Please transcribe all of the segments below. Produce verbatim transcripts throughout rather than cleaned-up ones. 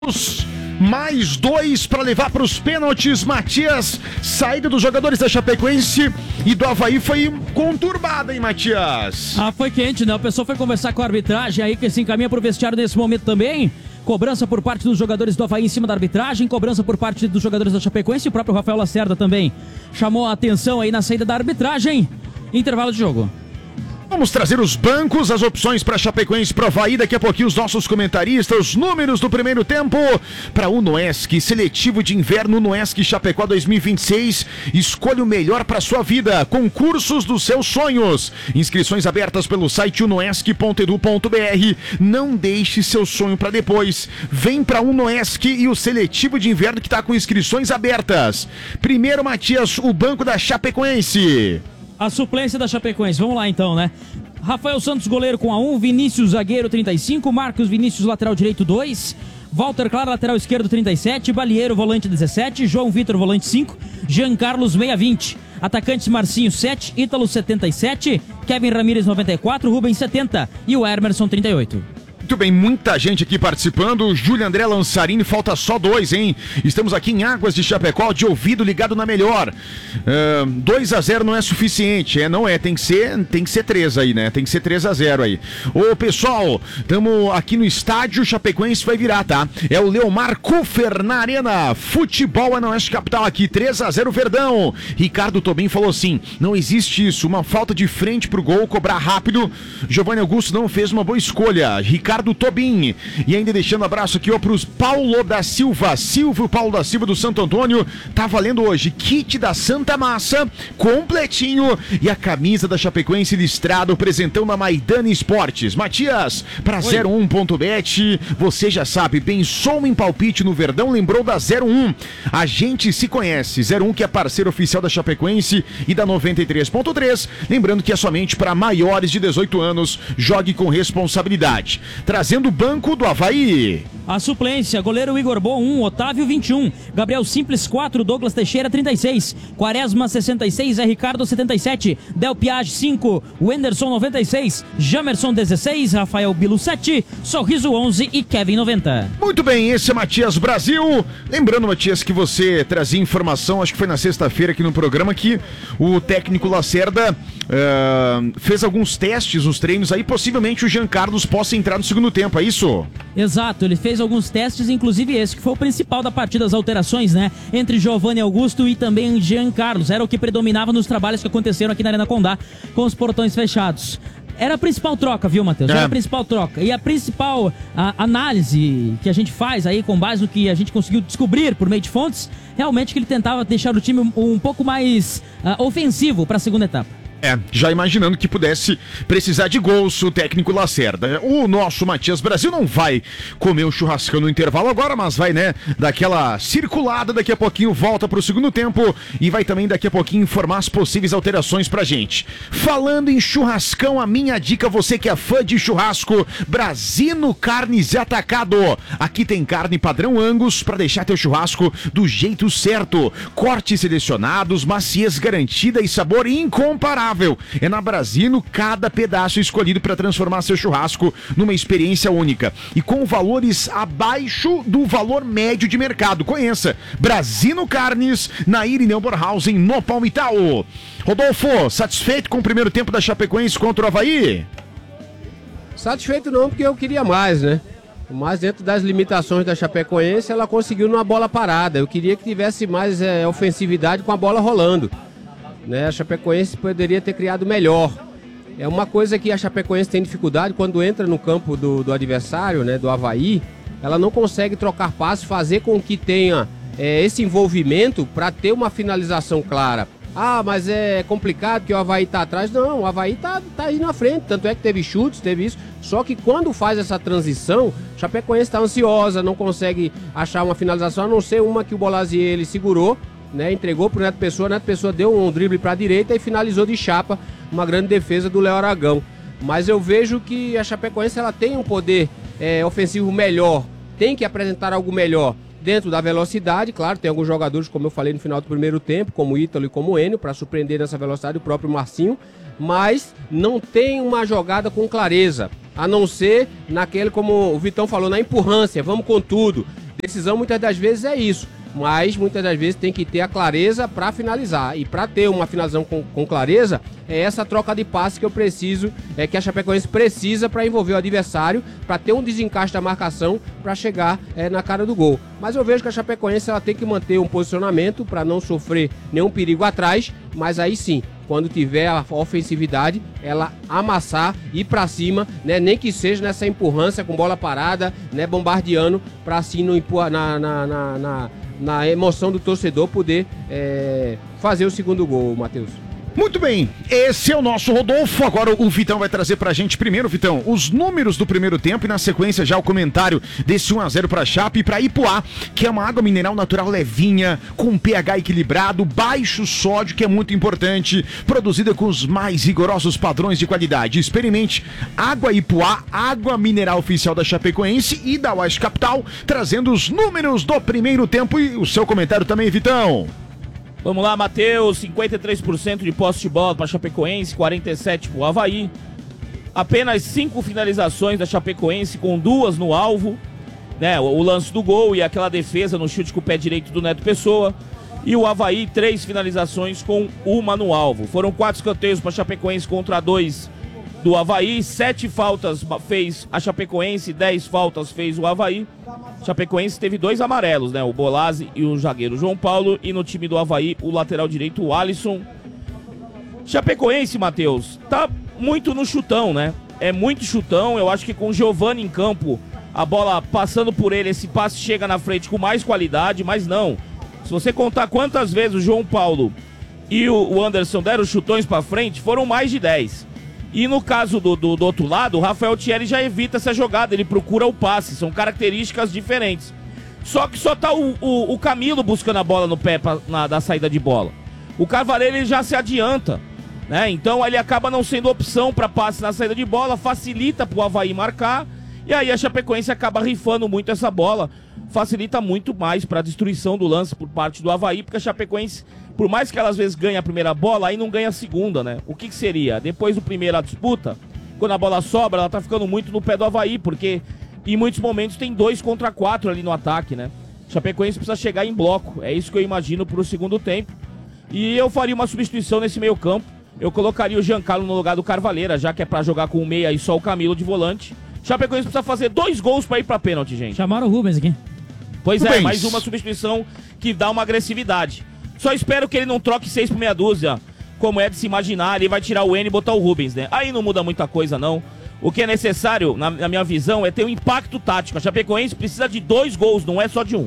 Mais dois para levar para os pênaltis. Matias, saída dos jogadores da Chapecoense e do Avaí foi conturbada, hein, Matias? Ah, foi quente, né? O pessoal foi conversar com a arbitragem aí, que se encaminha para o vestiário nesse momento também. Cobrança por parte dos jogadores do Avaí em cima da arbitragem, cobrança por parte dos jogadores da Chapecoense. O próprio Rafael Lacerda também chamou a atenção aí na saída da arbitragem. Intervalo de jogo. Vamos trazer os bancos, as opções para Chapecoense, para Avaí, daqui a pouquinho os nossos comentaristas, os números do primeiro tempo para o Unoesc, seletivo de inverno Unoesc Chapecó dois mil e vinte e seis, escolha o melhor para sua vida, concursos dos seus sonhos, inscrições abertas pelo site unoesc ponto edu ponto br, não deixe seu sonho para depois, vem para Unoesc e o seletivo de inverno que está com inscrições abertas. Primeiro, Matias, o banco da Chapecoense. A suplência da Chapecoense, vamos lá então, né? Rafael Santos, goleiro com a um, Vinícius, zagueiro, trinta e cinco, Marcos Vinícius, lateral direito, dois, Walter Claro, lateral esquerdo, trinta e sete, Balieiro, volante, dezessete, João Vitor, volante, cinco, Jean Carlos, meia, vinte, atacantes Marcinho, sete, Ítalo, setenta e sete, Kevin Ramírez, noventa e quatro, Rubens, setenta e o Emerson, trinta e oito. Muito bem, muita gente aqui participando. Júlio André Lançarini, falta só dois, hein? Estamos aqui em Águas de Chapecó, de ouvido ligado na melhor. Uh, dois a zero não é suficiente, é, não é, tem que ser, tem que ser três aí, né? Tem que ser três a zero aí. Ô, pessoal, estamos aqui no estádio, Chapecoense vai virar, tá? É o Leomar Kufer na arena. Futebol é na Oeste Capital aqui, três a zero Verdão. Ricardo Tobin falou assim, não existe isso, uma falta de frente pro gol, cobrar rápido. Giovanni Augusto não fez uma boa escolha. Ricardo do Tobin, e ainda deixando abraço aqui ó pros Paulo da Silva, Silvio Paulo da Silva do Santo Antônio, tá valendo hoje kit da Santa Massa, completinho, e a camisa da Chapecoense listrado, presentão na Maidana Esportes. Matias, pra zero um ponto bet, você já sabe, pensou em palpite no Verdão, lembrou da zero um, a gente se conhece, zero um que é parceiro oficial da Chapecoense e da noventa e três ponto três, lembrando que é somente para maiores de dezoito anos, jogue com responsabilidade. Trazendo o banco do Avaí. A suplência, goleiro Igor Bo, um, Otávio, vinte e um, Gabriel Simples, quatro, Douglas Teixeira, trinta e seis, Quaresma, sessenta e seis, é Ricardo, setenta e sete, Del Piage, cinco, Wenderson, noventa e seis, Jamerson, dezesseis, Rafael Bilo, sete, Sorriso, onze e Kevin, noventa. Muito bem, esse é Matias Brasil. Lembrando, Matias, que você trazia informação, acho que foi na sexta-feira aqui no programa, que o técnico Lacerda uh, fez alguns testes nos treinos aí, possivelmente o Jean Carlos possa entrar no segundo tempo, é isso? Exato, ele fez alguns testes, inclusive esse que foi o principal da partida, as alterações, né, entre Giovanni Augusto e também Jean Carlos, era o que predominava nos trabalhos que aconteceram aqui na Arena Condá, com os portões fechados. Era a principal troca, viu, Matheus? É. Era a principal troca. E a principal a, análise que a gente faz aí, com base no que a gente conseguiu descobrir por meio de fontes, realmente que ele tentava deixar o time um, um pouco mais uh, ofensivo para a segunda etapa. É, já imaginando que pudesse precisar de gols o técnico Lacerda. O nosso Matias Brasil não vai comer o churrascão no intervalo agora, mas vai, né, daquela circulada, daqui a pouquinho volta pro segundo tempo e vai também daqui a pouquinho informar as possíveis alterações pra gente. Falando em churrascão, a minha dica, você que é fã de churrasco, Brasino Carnes e Atacado. Aqui tem carne padrão Angus pra deixar teu churrasco do jeito certo. Cortes selecionados, maciez garantida e sabor incomparável. É na Brasino cada pedaço escolhido para transformar seu churrasco numa experiência única e com valores abaixo do valor médio de mercado. Conheça Brasino Carnes na Irineu Borhausen, no Palmital. Rodolfo, satisfeito com o primeiro tempo da Chapecoense contra o Avaí? Satisfeito não, porque eu queria mais, né? Mas dentro das limitações da Chapecoense, ela conseguiu numa bola parada. Eu queria que tivesse mais é, ofensividade com a bola rolando. Né, a Chapecoense poderia ter criado melhor. É uma coisa que a Chapecoense tem dificuldade quando entra no campo do, do adversário, né, do Avaí, ela não consegue trocar passes, fazer com que tenha é, esse envolvimento para ter uma finalização clara. Ah, mas é complicado que o Avaí tá atrás. Não, o Avaí tá, tá aí na frente, tanto é que teve chutes, teve isso. Só que quando faz essa transição, a Chapecoense está ansiosa, não consegue achar uma finalização, a não ser uma que o Bolazier ele segurou, né, entregou pro Neto Pessoa, Neto Pessoa deu um drible para a direita e finalizou de chapa, uma grande defesa do Léo Aragão. Mas eu vejo que a Chapecoense ela tem um poder é, ofensivo melhor, tem que apresentar algo melhor dentro da velocidade, claro, tem alguns jogadores, como eu falei no final do primeiro tempo, como o Ítalo e como o Enio, para surpreender nessa velocidade, o próprio Marcinho, mas não tem uma jogada com clareza, a não ser naquele, como o Vitão falou, na empurrância, vamos com tudo. Decisão muitas das vezes é isso, mas muitas das vezes tem que ter a clareza para finalizar. E para ter uma finalização com, com clareza, é essa troca de passe que eu preciso, é que a Chapecoense precisa para envolver o adversário, para ter um desencaixe da marcação, para chegar é, na cara do gol. Mas eu vejo que a Chapecoense ela tem que manter um posicionamento para não sofrer nenhum perigo atrás, mas aí sim, quando tiver a ofensividade, ela amassar, ir para cima, né? Nem que seja nessa empurrância com bola parada, né? Bombardeando para assim não empurrar na, na, na, na, na emoção do torcedor poder é, fazer o segundo gol, Matheus. Muito bem, esse é o nosso Rodolfo. Agora o Vitão vai trazer pra gente primeiro, Vitão, os números do primeiro tempo e na sequência já o comentário desse um a zero pra Chape e pra Ipuá, que é uma água mineral natural levinha, com pH equilibrado, baixo sódio, que é muito importante, produzida com os mais rigorosos padrões de qualidade. Experimente Água Ipuá, água mineral oficial da Chapecoense e da Oeste Capital, trazendo os números do primeiro tempo e o seu comentário também, Vitão. Vamos lá, Matheus, cinquenta e três por cento de posse de bola para Chapecoense, quarenta e sete por cento para o Avaí. Apenas cinco finalizações da Chapecoense, com duas no alvo, né? O lance do gol e aquela defesa no chute com o pé direito do Neto Pessoa. E o Avaí, três finalizações com uma no alvo. Foram quatro escanteios para a Chapecoense contra dois do Avaí. Sete faltas fez a Chapecoense, dez faltas fez o Avaí. Chapecoense teve dois amarelos, né? O Bolazzi e o zagueiro João Paulo. E no time do Avaí, o lateral direito, o Alisson. Chapecoense, Matheus, tá muito no chutão, né? É muito chutão. Eu acho que com o Giovani em campo, a bola passando por ele, esse passe chega na frente com mais qualidade, mas não. Se você contar quantas vezes o João Paulo e o Anderson deram chutões pra frente, foram mais de dez. E no caso do, do, do outro lado, o Rafael Thierry já evita essa jogada, ele procura o passe, são características diferentes. Só que só tá o, o, o Camilo buscando a bola no pé pra, na, da saída de bola. O Carvalheiro ele já se adianta, né? Então ele acaba não sendo opção para passe na saída de bola, facilita pro Avaí marcar, e aí a Chapecoense acaba rifando muito essa bola, facilita muito mais para a destruição do lance por parte do Avaí, porque a Chapecoense, por mais que ela às vezes ganhe a primeira bola, aí não ganha a segunda, né? O que que seria? Depois do primeiro a disputa, quando a bola sobra, ela tá ficando muito no pé do Avaí, porque em muitos momentos tem dois contra quatro ali no ataque, né? Chapecoense precisa chegar em bloco, é isso que eu imagino pro segundo tempo. E eu faria uma substituição nesse meio campo, eu colocaria o Giancarlo no lugar do Carvalheira, já que é pra jogar com o meia e só o Camilo de volante. Chapecoense precisa fazer dois gols pra ir pra pênalti, gente. Chamaram o Rubens aqui. Pois Rubens. é, mais uma substituição que dá uma agressividade. Só espero que ele não troque seis por meia dúzia, como é de se imaginar, ele vai tirar o N e botar o Rubens, né? Aí não muda muita coisa, não. O que é necessário, na, na minha visão, é ter um impacto tático. A Chapecoense precisa de dois gols, não é só de um.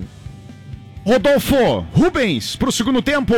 Rodolfo, Rubens, pro segundo tempo.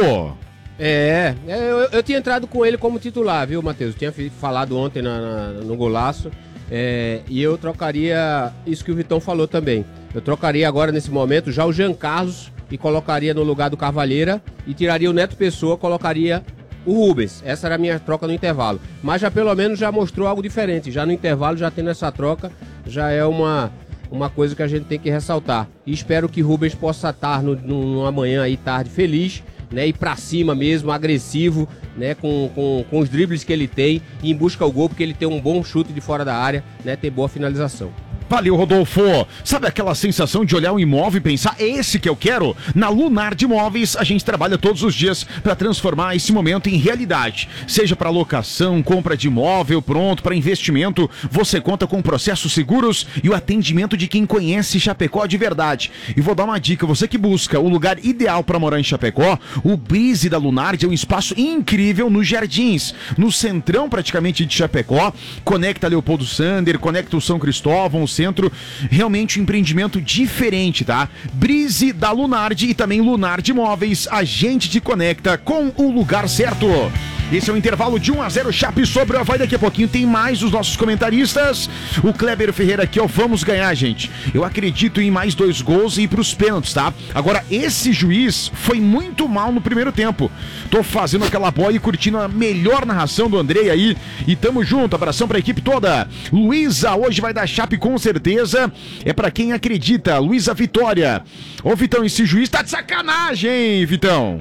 É, eu, eu tinha entrado com ele como titular, viu, Matheus? Eu tinha falado ontem na, na, no golaço. É, e eu trocaria isso que o Vitão falou também. Eu trocaria agora, nesse momento, já o Jean Carlos e colocaria no lugar do Carvalheira e tiraria o Neto Pessoa, colocaria o Rubens. Essa era a minha troca no intervalo. Mas já pelo menos já mostrou algo diferente. Já no intervalo, já tendo essa troca, já é uma, uma coisa que a gente tem que ressaltar. E espero que Rubens possa estar no, no, numa manhã aí tarde feliz, né, ir pra cima mesmo, agressivo, né, com, com, com os dribles que ele tem, e em busca ao gol, porque ele tem um bom chute de fora da área, né, tem boa finalização. Valeu, Rodolfo. Sabe aquela sensação de olhar um imóvel e pensar, esse que eu quero? Na Lunar de Imóveis, a gente trabalha todos os dias para transformar esse momento em realidade. Seja para locação, compra de imóvel, pronto, para investimento, você conta com processos seguros e o atendimento de quem conhece Chapecó de verdade. E vou dar uma dica, você que busca o lugar ideal para morar em Chapecó, o Brise da Lunard é um espaço incrível nos Jardins, no centrão praticamente de Chapecó, conecta Leopoldo Sander, conecta o São Cristóvão, o centro, realmente um empreendimento diferente, tá? Brise da Lunard e também Lunard Imóveis, a gente te conecta com o lugar certo. Esse é o intervalo de um a zero, Chape sobre o Avaí. Daqui a pouquinho tem mais os nossos comentaristas. O Kleber Ferreira aqui, ó, vamos ganhar, gente. Eu acredito em mais dois gols e ir pros pênaltis, tá? Agora, esse juiz foi muito mal no primeiro tempo. Tô fazendo aquela bola e curtindo a melhor narração do Andrei aí. E tamo junto, abração pra equipe toda. Luísa, hoje vai dar Chape com certeza. É pra quem acredita. Luísa Vitória. Ô, Vitão, esse juiz tá de sacanagem, hein, Vitão?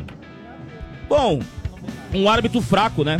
Bom, um árbitro fraco, né?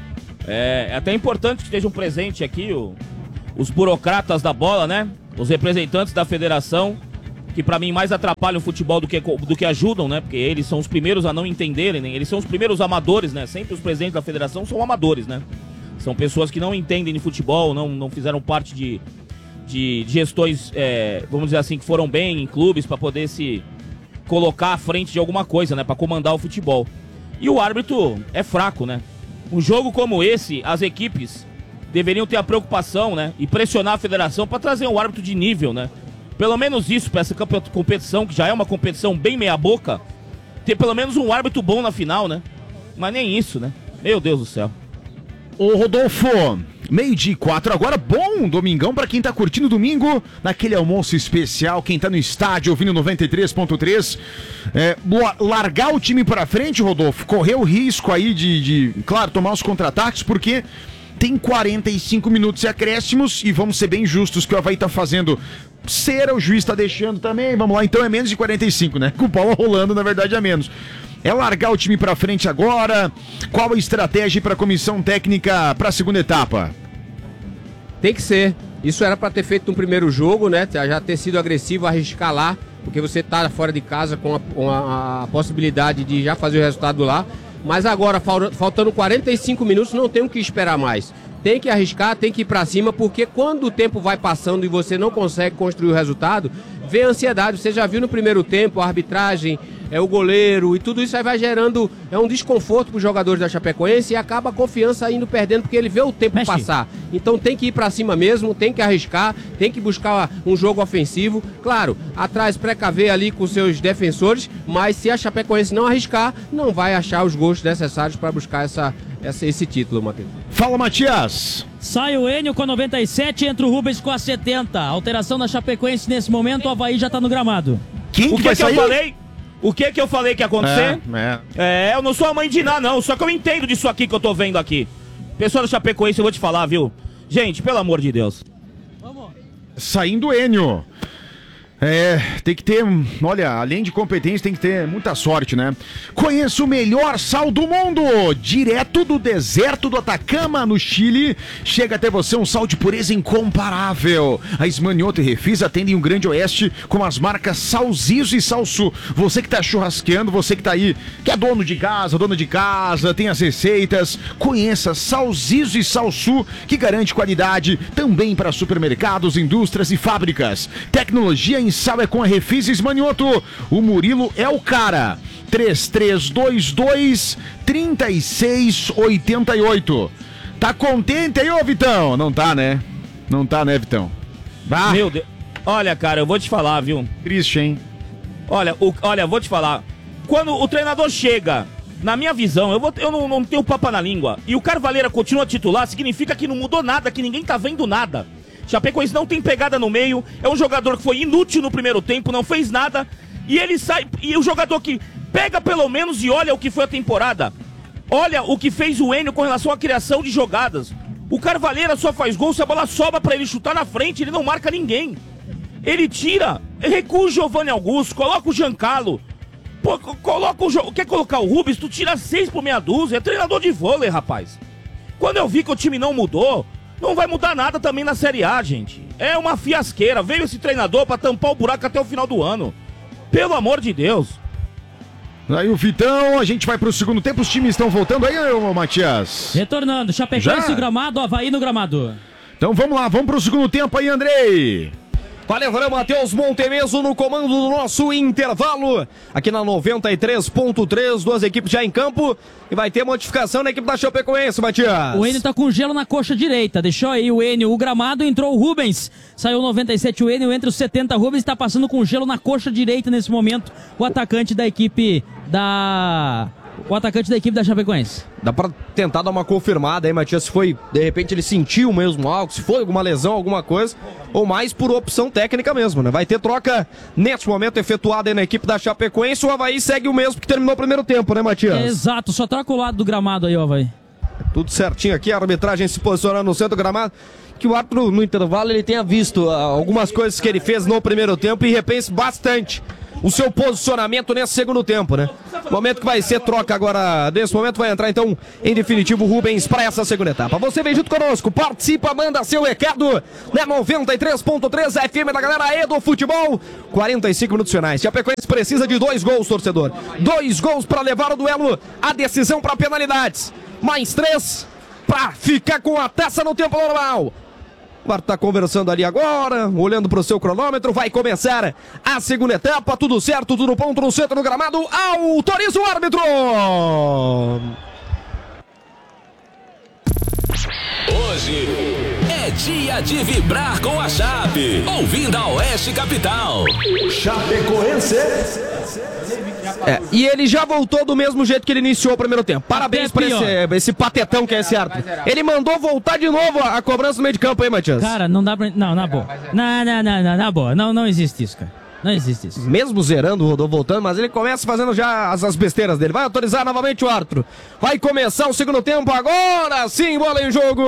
É, é até importante que estejam presentes aqui o, os burocratas da bola, né? Os representantes da federação. que pra mim mais atrapalham o futebol do que, do que ajudam, né? Porque eles são os primeiros a não entenderem, né? Eles são os primeiros amadores, né? Sempre os presidentes da federação são amadores, né? São pessoas que não entendem de futebol, não, não fizeram parte de, de, de gestões, é, vamos dizer assim, que foram bem em clubes pra poder se colocar à frente de alguma coisa, né? Pra comandar o futebol. E o árbitro é fraco, né? Um jogo como esse, as equipes deveriam ter a preocupação, né? E pressionar a federação pra trazer um árbitro de nível, né? Pelo menos isso, para essa competição, que já é uma competição bem meia-boca, ter pelo menos um árbitro bom na final, né? Mas nem isso, né? Meu Deus do céu. Ô Rodolfo, meio-dia e quatro agora, bom domingão pra quem tá curtindo domingo, naquele almoço especial, quem tá no estádio ouvindo noventa e três ponto três, é, largar o time pra frente, Rodolfo, correr o risco aí de, de, claro, tomar os contra-ataques, porque tem quarenta e cinco minutos e acréscimos, e vamos ser bem justos que o Avaí tá fazendo cera, o juiz tá deixando também, vamos lá, então é menos de quarenta e cinco, né? Com o bola rolando, na verdade é menos. É largar o time pra frente agora? Qual a estratégia para a comissão técnica para a segunda etapa? Tem que ser. Isso era para ter feito no primeiro jogo, né? Já ter sido agressivo, arriscar lá, porque você tá fora de casa com a, com a, a possibilidade de já fazer o resultado lá. Mas agora, faltando quarenta e cinco minutos, não tem o que esperar mais. Tem que arriscar, tem que ir pra cima, porque quando o tempo vai passando e você não consegue construir o resultado, vem a ansiedade. Você já viu no primeiro tempo a arbitragem, é o goleiro, e tudo isso aí vai gerando é um desconforto para os jogadores da Chapecoense e acaba a confiança indo perdendo, porque ele vê o tempo Mexe. passar. Então tem que ir pra cima mesmo, tem que arriscar, tem que buscar um jogo ofensivo. Claro, atrás precaver ali com seus defensores, mas se a Chapecoense não arriscar, não vai achar os gols necessários para buscar essa, essa, esse título, Matheus. Fala, Matias! Sai o Enio com a noventa e sete, entra o Rubens com a setenta. Alteração da Chapecoense nesse momento, o Avaí já tá no gramado. Quem o que, que, vai que sair? eu falei? O que que eu falei que ia acontecer? É, é. É, eu não sou a mãe de Ná, não. Só que eu entendo disso aqui que eu tô vendo aqui. Pessoal do Chapecoense, eu vou te falar, viu? Gente, pelo amor de Deus. Vamos. Saindo o Enio. É, tem que ter, olha, além de competência, tem que ter muita sorte, né? Conheça o melhor sal do mundo, direto do deserto do Atacama, no Chile. Chega até você um sal de pureza incomparável. A Esmanioto e Refis atendem o Grande Oeste com as marcas Salzizo e Salsu. Você que tá churrasqueando, você que tá aí, que é dono de casa, dona de casa, tem as receitas, conheça Salzizo e Salsu, que garante qualidade também para supermercados, indústrias e fábricas. Tecnologia em sal é com a Refis Esmanioto. O Murilo é o cara. três três dois dois, três seis oito oito. Tá contente aí, ô Vitão? Não tá, né? Não tá, né, Vitão? Bah. Meu Deus. Olha, cara, eu vou te falar, viu? Triste, hein? Olha, o, olha, vou te falar. Quando o treinador chega, na minha visão, eu, vou, eu não, não tenho papo na língua, e o Carvalheira continua titular, significa que não mudou nada, que ninguém tá vendo nada. Chapecoense não tem pegada no meio, é um jogador que foi inútil no primeiro tempo, não fez nada, e ele sai, e o jogador que pega pelo menos e olha o que foi a temporada, olha o que fez o Enio com relação à criação de jogadas. O Carvalheira só faz gol se a bola sobra pra ele chutar na frente, ele não marca ninguém. Ele tira, recua o Giovanni Augusto, coloca o Giancarlo, pô, coloca o, quer colocar o Rubens, tu tira seis por meia dúzia, é treinador de vôlei, rapaz. Quando eu vi que o time não mudou, não vai mudar nada também na Série A, gente. É uma fiasqueira. Veio esse treinador pra tampar o buraco até o final do ano. Pelo amor de Deus. Aí o Vitão, a gente vai pro segundo tempo. Os times estão voltando aí, ô Matias? Retornando, Chapecoense Já? no gramado, Avaí no gramado. Então vamos lá, vamos pro segundo tempo aí, Andrei. Valeu, valeu, Matheus Montemeso no comando do nosso intervalo. Aqui na noventa e três ponto três, duas equipes já em campo. E vai ter modificação na equipe da Chapecoense, Matias. O Enio tá com gelo na coxa direita. Deixou aí o Enio, o gramado, entrou o Rubens. Saiu noventa e sete o Enio, entre os setenta Rubens, tá passando com gelo na coxa direita nesse momento. O atacante da equipe da... O atacante da equipe da Chapecoense. Dá pra tentar dar uma confirmada aí, Matias, se foi, de repente ele sentiu mesmo algo, se foi alguma lesão, alguma coisa, ou mais por opção técnica mesmo, né? Vai ter troca neste momento efetuada aí na equipe da Chapecoense. O Avaí segue o mesmo que terminou o primeiro tempo, né, Matias? Exato, só troca o lado do gramado aí, ó, Avaí. Tudo certinho aqui, a arbitragem se posicionando no centro do gramado. Que o árbitro no intervalo ele tenha visto ah, algumas coisas que ele fez no primeiro tempo e repense bastante o seu posicionamento nesse segundo tempo, né? Momento que vai ser troca agora, nesse momento vai entrar então, em definitivo, o Rubens para essa segunda etapa. Você vem junto conosco, participa, manda seu recado, né? noventa e três ponto três F M da galera E do Futebol, quarenta e cinco minutos finais. Chapecoense precisa de dois gols, torcedor. Dois gols para levar o duelo, a decisão para penalidades. Mais três para ficar com a taça no tempo normal. O Bart tá conversando ali agora, olhando pro seu cronômetro, vai começar a segunda etapa, tudo certo, tudo ponto no centro do gramado, autoriza o árbitro! Hoje é dia de vibrar com a Chape, ouvindo a Oeste Capital. Chapecoense. É, e ele já voltou do mesmo jeito que ele iniciou o primeiro tempo. Parabéns pra esse, esse patetão que é esse árbitro. Ele mandou voltar de novo a, a cobrança no meio de campo aí, Matias. Cara, não dá pra... Não, na boa. Não, não, não, não, na boa. Não, não existe isso, cara. Não existe isso. Mesmo zerando o Rodolfo voltando, mas ele começa fazendo já as, as besteiras dele. Vai autorizar novamente o árbitro. Vai começar o segundo tempo agora sim, bola em jogo.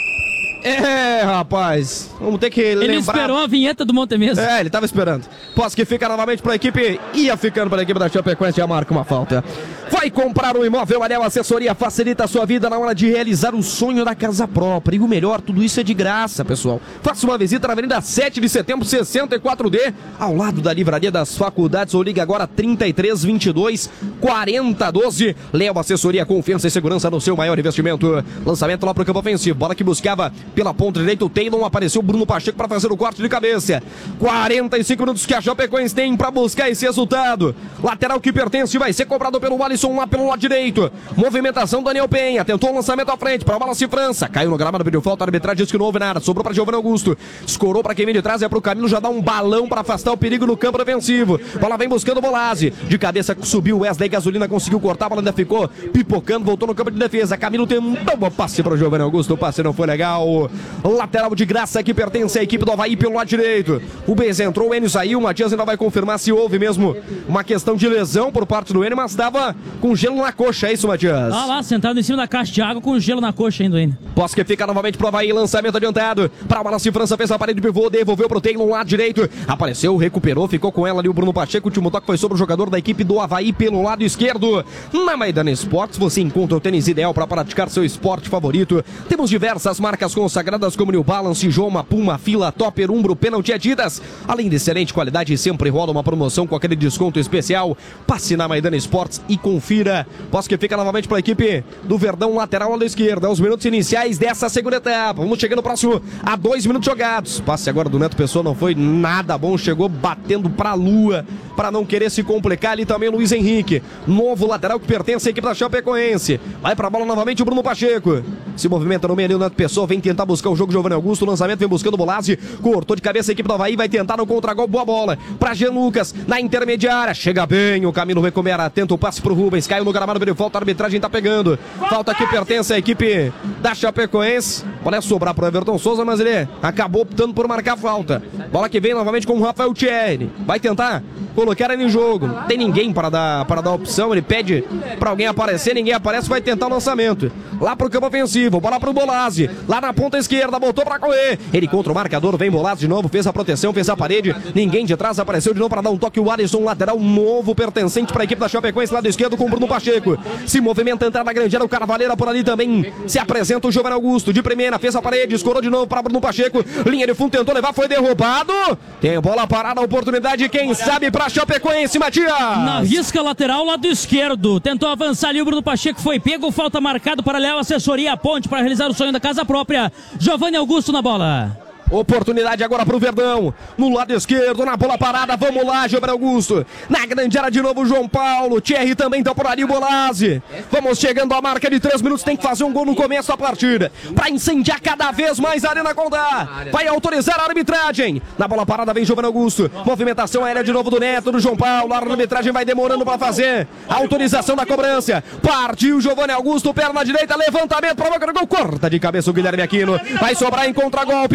É, rapaz, vamos ter que lembrar. Ele esperou a vinheta do Montemesa. É, ele tava esperando. Posse que fica novamente pra equipe, ia ficando pra equipe da Chapecoense, já marca uma falta. Vai comprar um imóvel, Anel Assessoria facilita a sua vida na hora de realizar o sonho da casa própria. E o melhor, tudo isso é de graça, pessoal. Faça uma visita na Avenida sete de Setembro, sessenta e quatro D, ao lado da Livraria das Faculdades, ou liga agora trinta e três, vinte e dois, quarenta, doze. Léo Assessoria, confiança e segurança no seu maior investimento. Lançamento lá pro campo ofensivo, bola que buscava pela ponta direita, o Taylor, apareceu o Bruno Pacheco para fazer o corte de cabeça. quarenta e cinco minutos que a Chapecoense tem para buscar esse resultado. Lateral que pertence vai ser cobrado pelo Alisson lá pelo lado direito. Movimentação Daniel Penha, tentou o lançamento à frente para o Wallace França, caiu no gramado, pediu falta, a arbitragem disse que não houve nada, sobrou para Giovanni Augusto, escorou para quem vem de trás, é para o Camilo, já dá um balão para afastar o perigo no campo defensivo. Bola vem buscando o Bolazzi, de cabeça subiu Wesley Gasolina, conseguiu cortar, a bola ainda ficou pipocando, voltou no campo de defesa. Camilo tem um bom passe para o Giovanni Augusto, o passe não foi legal. Lateral de graça que pertence à equipe do Avaí pelo lado direito. O Bez entrou, o Enio saiu, o Matias ainda vai confirmar se houve mesmo uma questão de lesão por parte do Enio, mas estava com gelo na coxa, é isso, Matias? Ah lá, sentado em cima da caixa de água com gelo na coxa ainda, ainda. Posse que fica novamente pro Avaí, lançamento adiantado para o Wallace França, fez a parede de pivô, devolveu pro Taylor no lado direito, apareceu, recuperou, ficou com ela ali o Bruno Pacheco, o último toque foi sobre o jogador da equipe do Avaí pelo lado esquerdo. Na Maidana Esportes você encontra o tênis ideal para praticar seu esporte favorito. Temos diversas marcas consagradas como New Balance, Joma, Puma, Fila, Topper, Umbro, Penalty, Adidas. Além de excelente qualidade, sempre rola uma promoção com aquele desconto especial. Passe na Maidana Esportes e confira. Posso que fica novamente para a equipe do Verdão, lateral à esquerda. Os minutos iniciais dessa segunda etapa. Vamos chegando próximo a dois minutos jogados. Passe agora do Neto Pessoa não foi nada bom. Chegou batendo para a lua para não querer se complicar. Ali também o Luiz Henrique. Novo lateral que pertence à equipe da Chapecoense. Vai para a bola novamente o Bruno Pacheco. Se movimenta no meio ali o Neto Pessoa. Vem tentar buscar o jogo Giovanni Augusto. O lançamento vem buscando o Bolazzi. Cortou de cabeça a equipe do Avaí. Vai tentar no contra-gol. Boa bola para Jean Lucas. Na intermediária. Chega bem. O Camilo Recomera. Tenta o passe para o Rubens. Caiu no gramado. Pediu falta. A arbitragem tá pegando. Falta que pertence à equipe da Chapecoense. Pode sobrar para o Everton Souza, mas ele acabou optando por marcar falta. Bola que vem novamente com o Rafael Thierry. Vai tentar colocar ele em jogo. Não tem ninguém para dar, para dar opção. Ele pede para alguém aparecer. Ninguém aparece. Vai tentar o lançamento. Lá pro campo ofensivo. Bola pro Bolazzi. Lá na ponta esquerda. Botou para correr. Ele contra o marcador. Vem Bolazzi de novo. Fez a proteção. Fez a parede. Ninguém de trás. Apareceu de novo para dar um toque. O Alisson, lateral novo pertencente para a equipe da Chapecoense. Lado esquerdo com o Bruno Pacheco. Se movimenta, entrar na grande área. O Carvalheira por ali também. Se apresenta o Giovanni Augusto. De primeira. Fez a parede. Escorou de novo para Bruno Pacheco. Linha de fundo. Tentou levar. Foi derrubado. Tem bola parada. Oportunidade. Quem sabe para Chapecoense, Matias. Na risca lateral, lado esquerdo. Tentou avançar ali. O Bruno Pacheco foi pego. Falta marcado para Léo Assessoria. A ponte para realizar o sonho da casa própria. Giovanni Augusto na bola. Oportunidade agora pro Verdão. No lado esquerdo, na bola parada. Vamos lá, Giovanni Augusto. Na grande área de novo, João Paulo. Thierry também tá por ali, o Bolazzi. Vamos chegando à marca de três minutos. Tem que fazer um gol no começo da partida. Pra incendiar cada vez mais a Arena Condá. Vai autorizar a arbitragem. Na bola parada vem Giovanni Augusto. Movimentação aérea de novo do Neto, do João Paulo. A arbitragem vai demorando pra fazer. Autorização da cobrança. Partiu Giovanni Augusto, perna direita, levantamento, provoca o gol. Corta de cabeça o Guilherme Aquino. Vai sobrar em contra-golpe. Taylor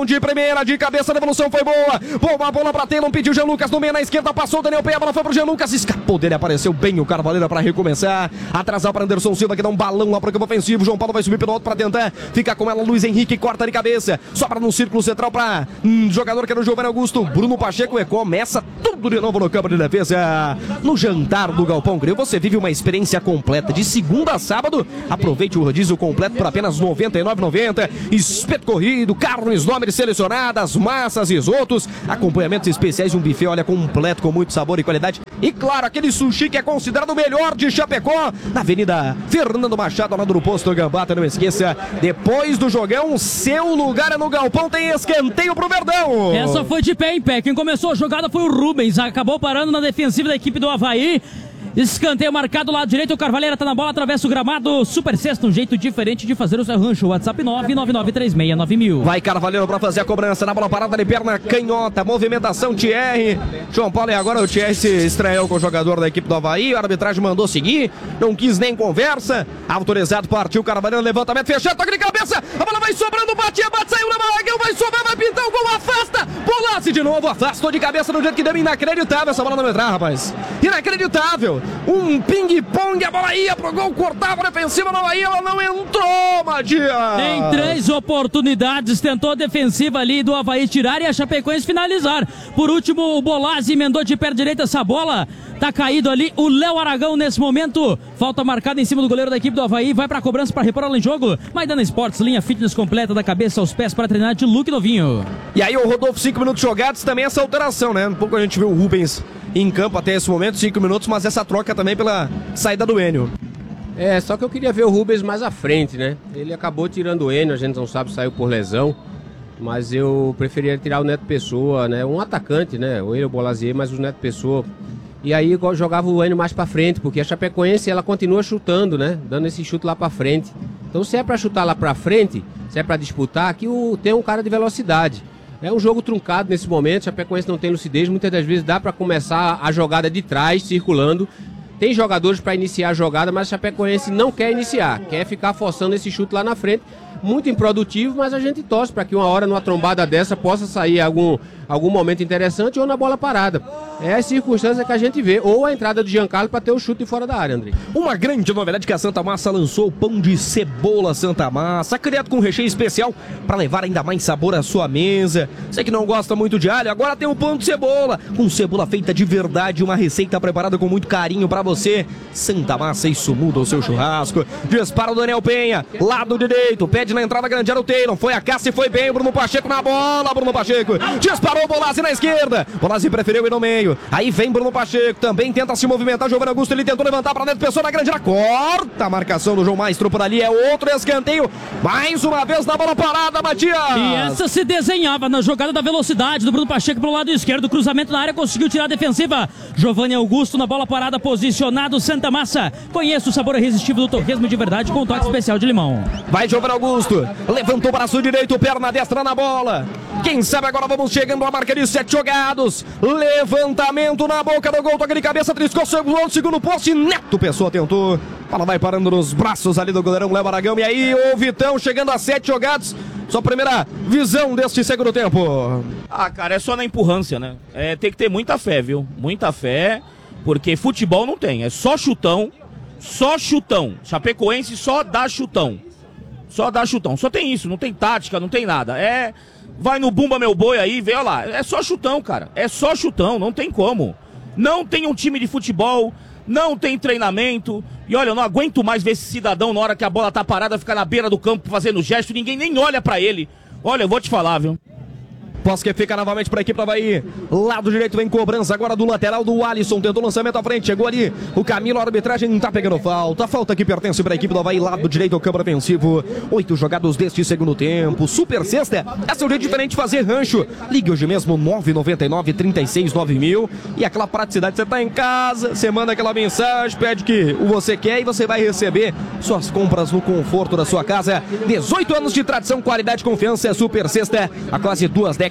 Taylor de primeira, de cabeça, a devolução foi boa. Boa bola pra Taylor, pediu o Jean Lucas no meio, na esquerda, passou o Daniel Penha, a bola foi pro Jean Lucas, escapou dele, apareceu bem o Carvalheira pra recomeçar. Atrasar para Anderson Silva, que dá um balão lá pro campo ofensivo. João Paulo vai subir pelo alto pra tentar. Fica com ela, Luiz Henrique, corta de cabeça. Sobra no círculo central pra um jogador que era o Giovanni Augusto. Bruno Pacheco e começa tudo de novo no campo de defesa. No jantar do Galpão Grill, você vive uma experiência completa de segunda a sábado. Aproveite o rodízio completo por apenas noventa e nove reais e noventa centavos. Espeto corrido, carnes nobres selecionadas, massas, risotos, acompanhamentos especiais de um buffet, olha, completo, com muito sabor e qualidade. E claro, aquele sushi que é considerado o melhor de Chapecó, na Avenida Fernando Machado, ao lado do posto Gambata. Não esqueça, depois do jogão, seu lugar é no Galpão, tem escanteio pro Verdão. Essa foi de pé em pé, quem começou a jogada foi o Rubens, acabou parando na defensiva da equipe do Avaí. Escanteio marcado lado direito, o Carvalheira tá na bola, atravessa o gramado, super sexta, um jeito diferente de fazer o seu rancho. WhatsApp nove nove nove três seis nove mil. Vai Carvalheiro pra fazer a cobrança na bola parada de perna canhota, movimentação Thierry. João Paulo, e agora o Thierry se estranhou com o jogador da equipe do Avaí, a arbitragem mandou seguir, não quis nem conversa. Autorizado, partiu Carvalheiro, levantamento fechado, toque de cabeça, a bola vai sobrando, batia, bate, saiu na Malagueu, vai sobrar, vai pintar o gol, afasta, Bolasse de novo, afastou de cabeça no jeito que deu, inacreditável essa bola não entrar, rapaz, inacreditável. Um ping-pong, a bola ia pro gol, cortava a defensiva, não aí, ela não entrou, Matias. Em três oportunidades, tentou a defensiva ali do Avaí tirar e a Chapecoense finalizar. Por último, o Bolazzi emendou de pé direita essa bola. Tá caído ali o Léo Aragão nesse momento. Falta marcada em cima do goleiro da equipe do Avaí. Vai pra cobrança para repor ela em jogo. Maidana Esportes, linha fitness completa da cabeça aos pés para treinar de Luke Novinho. E aí o Rodolfo, cinco minutos jogados, também essa alteração, né? Um pouco a gente viu o Rubens em campo até esse momento, cinco minutos, mas essa troca também pela saída do Enio. É, só que eu queria ver o Rubens mais à frente, né? Ele acabou tirando o Enio, a gente não sabe se saiu por lesão. Mas eu preferia tirar o Neto Pessoa, né? Um atacante, né? O Enio Bolazier, mas o Neto Pessoa. E aí jogava o Enio mais pra frente, porque a Chapecoense ela continua chutando, né? Dando esse chute lá pra frente. Então se é pra chutar lá pra frente, se é pra disputar, aqui o, tem um cara de velocidade. É um jogo truncado nesse momento, a Chapecoense não tem lucidez, muitas das vezes dá pra começar a jogada de trás, circulando. Tem jogadores pra iniciar a jogada, mas a Chapecoense não quer iniciar, quer ficar forçando esse chute lá na frente. Muito improdutivo, mas a gente torce para que uma hora numa trombada dessa possa sair algum, algum momento interessante ou na bola parada. É a circunstância que a gente vê, ou a entrada do Giancarlo para ter o chute fora da área, André. Uma grande novidade que a Santa Massa lançou, o pão de cebola Santa Massa, criado com recheio especial para levar ainda mais sabor à sua mesa. Você que não gosta muito de alho, agora tem o pão de cebola, com cebola feita de verdade, uma receita preparada com muito carinho para você. Santa Massa, isso muda o seu churrasco. Dispara o Daniel Penha, lado direito, pede na entrada grande, era o Taylor, foi a caça e foi bem, o Bruno Pacheco na bola, Bruno Pacheco, disparou o Bolazzi na esquerda, Bolazzi preferiu ir no meio, aí vem Bruno Pacheco, também tenta se movimentar, Giovanni Augusto, ele tentou levantar para dentro, pessoa na grande área, corta a marcação do João Maestro por ali, é outro escanteio, mais uma vez na bola parada, Matias. E essa se desenhava na jogada da velocidade do Bruno Pacheco pro lado esquerdo, cruzamento na área, conseguiu tirar a defensiva, Giovanni Augusto na bola parada, posicionado, Santa Massa, conheça o sabor irresistível do torresmo de verdade com toque especial de limão. Vai Giovanni Augusto, levantou o braço direito, perna destra na bola. Quem sabe agora vamos chegando à marca de sete jogados. Levantamento na boca do gol, toque de cabeça, triscou o segundo poste. Neto Pessoa tentou. Ela vai parando nos braços ali do goleirão Léo Aragão. E aí o Vitão chegando a sete jogados. Sua primeira visão deste segundo tempo. Ah, cara, é só na empurrância, né? É, tem que ter muita fé, viu? Muita fé, porque futebol não tem. É só chutão, só chutão. Chapecoense só dá chutão. Só dá chutão, só tem isso, não tem tática, não tem nada. É, vai no bumba meu boi aí, vê, olha lá, é só chutão, cara. É só chutão, não tem como. Não tem um time de futebol, não tem treinamento. E olha, eu não aguento mais ver esse cidadão na hora que a bola tá parada, ficar na beira do campo fazendo gesto, ninguém nem olha pra ele. Olha, eu vou te falar, viu? Bosque fica novamente para a equipe do Avaí. Lado direito vem cobrança agora do lateral do Alisson. Tentou lançamento à frente. Chegou ali o Camilo. A arbitragem não tá pegando falta. Falta que pertence para a equipe do Avaí. Lado direito ao campo ofensivo. Oito jogados deste segundo tempo. Super sexta. Essa é um jeito diferente de fazer rancho. Ligue hoje mesmo nove nove nove, três seis nove mil. E aquela praticidade. Você tá em casa. Você manda aquela mensagem. Pede que o você quer e você vai receber suas compras no conforto da sua casa. dezoito anos de tradição, qualidade e confiança. É Super sexta. Há quase duas décadas.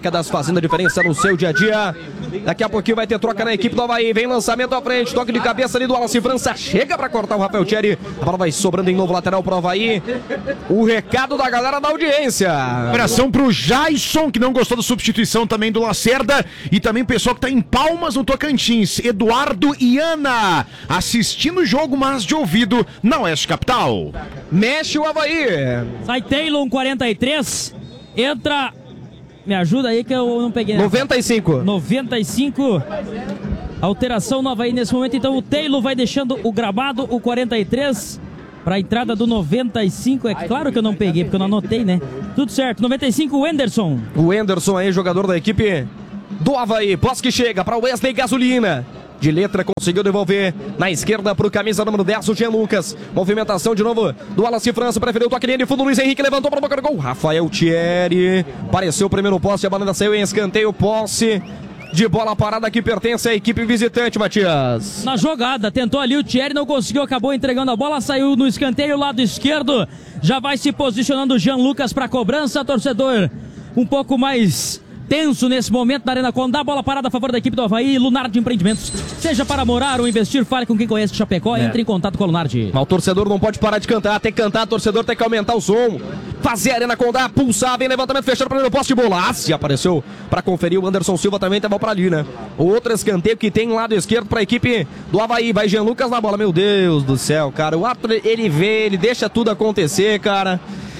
décadas fazendo a diferença no seu dia a dia. Daqui a pouquinho vai ter troca na equipe do Avaí. Vem lançamento à frente, toque de cabeça ali do Wallace França. Chega pra cortar o Rafael Thierry. A bola vai sobrando em novo lateral pro Avaí. O recado da galera da audiência. Abração pro Jason, que não gostou da substituição também do Lacerda. E também o pessoal que tá em Palmas, no Tocantins. Eduardo e Ana, assistindo o jogo, mas de ouvido na Oeste Capital. Mexe o Avaí. Sai Taylor, quarenta e três. Entra... Me ajuda aí que eu não peguei. noventa e cinco. noventa e cinco. Alteração nova aí nesse momento. Então o Taylor vai deixando o gramado, o quarenta e três. Para a entrada do noventa e cinco. É claro que eu não peguei, porque eu não anotei, né? Tudo certo. noventa e cinco, o Anderson. O Anderson aí, jogador da equipe do Avaí. Posse que chega para o Wesley Gasolina. De letra, conseguiu devolver na esquerda para o camisa número dez, o Jean Lucas. Movimentação de novo do Wallace França, preferiu o toque de fundo, Luiz Henrique levantou para o boca do gol. Rafael Thierry, apareceu o primeiro poste, a bandeira saiu em escanteio, posse de bola parada que pertence à equipe visitante, Matias. Na jogada, tentou ali o Thierry, não conseguiu, acabou entregando a bola, saiu no escanteio, lado esquerdo. Já vai se posicionando o Jean Lucas para cobrança, torcedor um pouco mais... tenso nesse momento na Arena Condá, bola parada a favor da equipe do Avaí, Lunardi Empreendimentos. Seja para morar ou investir, fale com quem conhece Chapecó, é. Entre em contato com a Lunardi. Mas o torcedor não pode parar de cantar, tem que cantar, o torcedor tem que aumentar o som. Fazer a Arena Condá, pulsar, vem levantamento fechado para o poste de Bolassi. Apareceu para conferir, o Anderson Silva também estava para ali, né? Outro escanteio que tem lado esquerdo para a equipe do Avaí, vai Jean Lucas na bola, meu Deus do céu, cara. O árbitro, ele vê, ele deixa tudo acontecer, cara.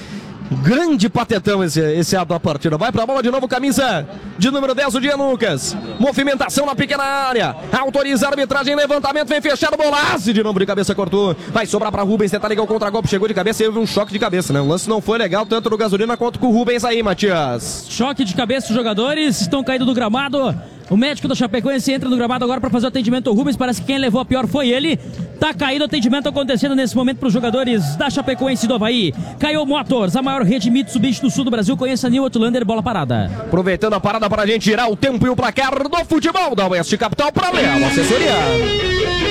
Grande patetão esse, esse ato da partida. Vai pra bola de novo, camisa de número dez, o Jean Lucas. Movimentação na pequena área. Autoriza a arbitragem, levantamento, vem fechado, Bolassi. De novo de cabeça, cortou. Vai sobrar pra Rubens, tentar ligar o contra-golpe. Chegou de cabeça e houve um choque de cabeça, né? O lance não foi legal, tanto do Gasolina quanto com o Rubens aí, Matias. Choque de cabeça, os jogadores estão caindo do gramado. O médico da Chapecoense entra no gramado agora para fazer o atendimento ao Rubens. Parece que quem levou a pior foi ele. Tá caído o atendimento acontecendo nesse momento para os jogadores da Chapecoense do Avaí. Caio Motors, a maior rede Mitsubishi do sul do Brasil. Conheça a New Outlander, bola parada. Aproveitando a parada para a gente tirar o tempo e o placar do futebol da Oeste Capital para Léo Assessoria.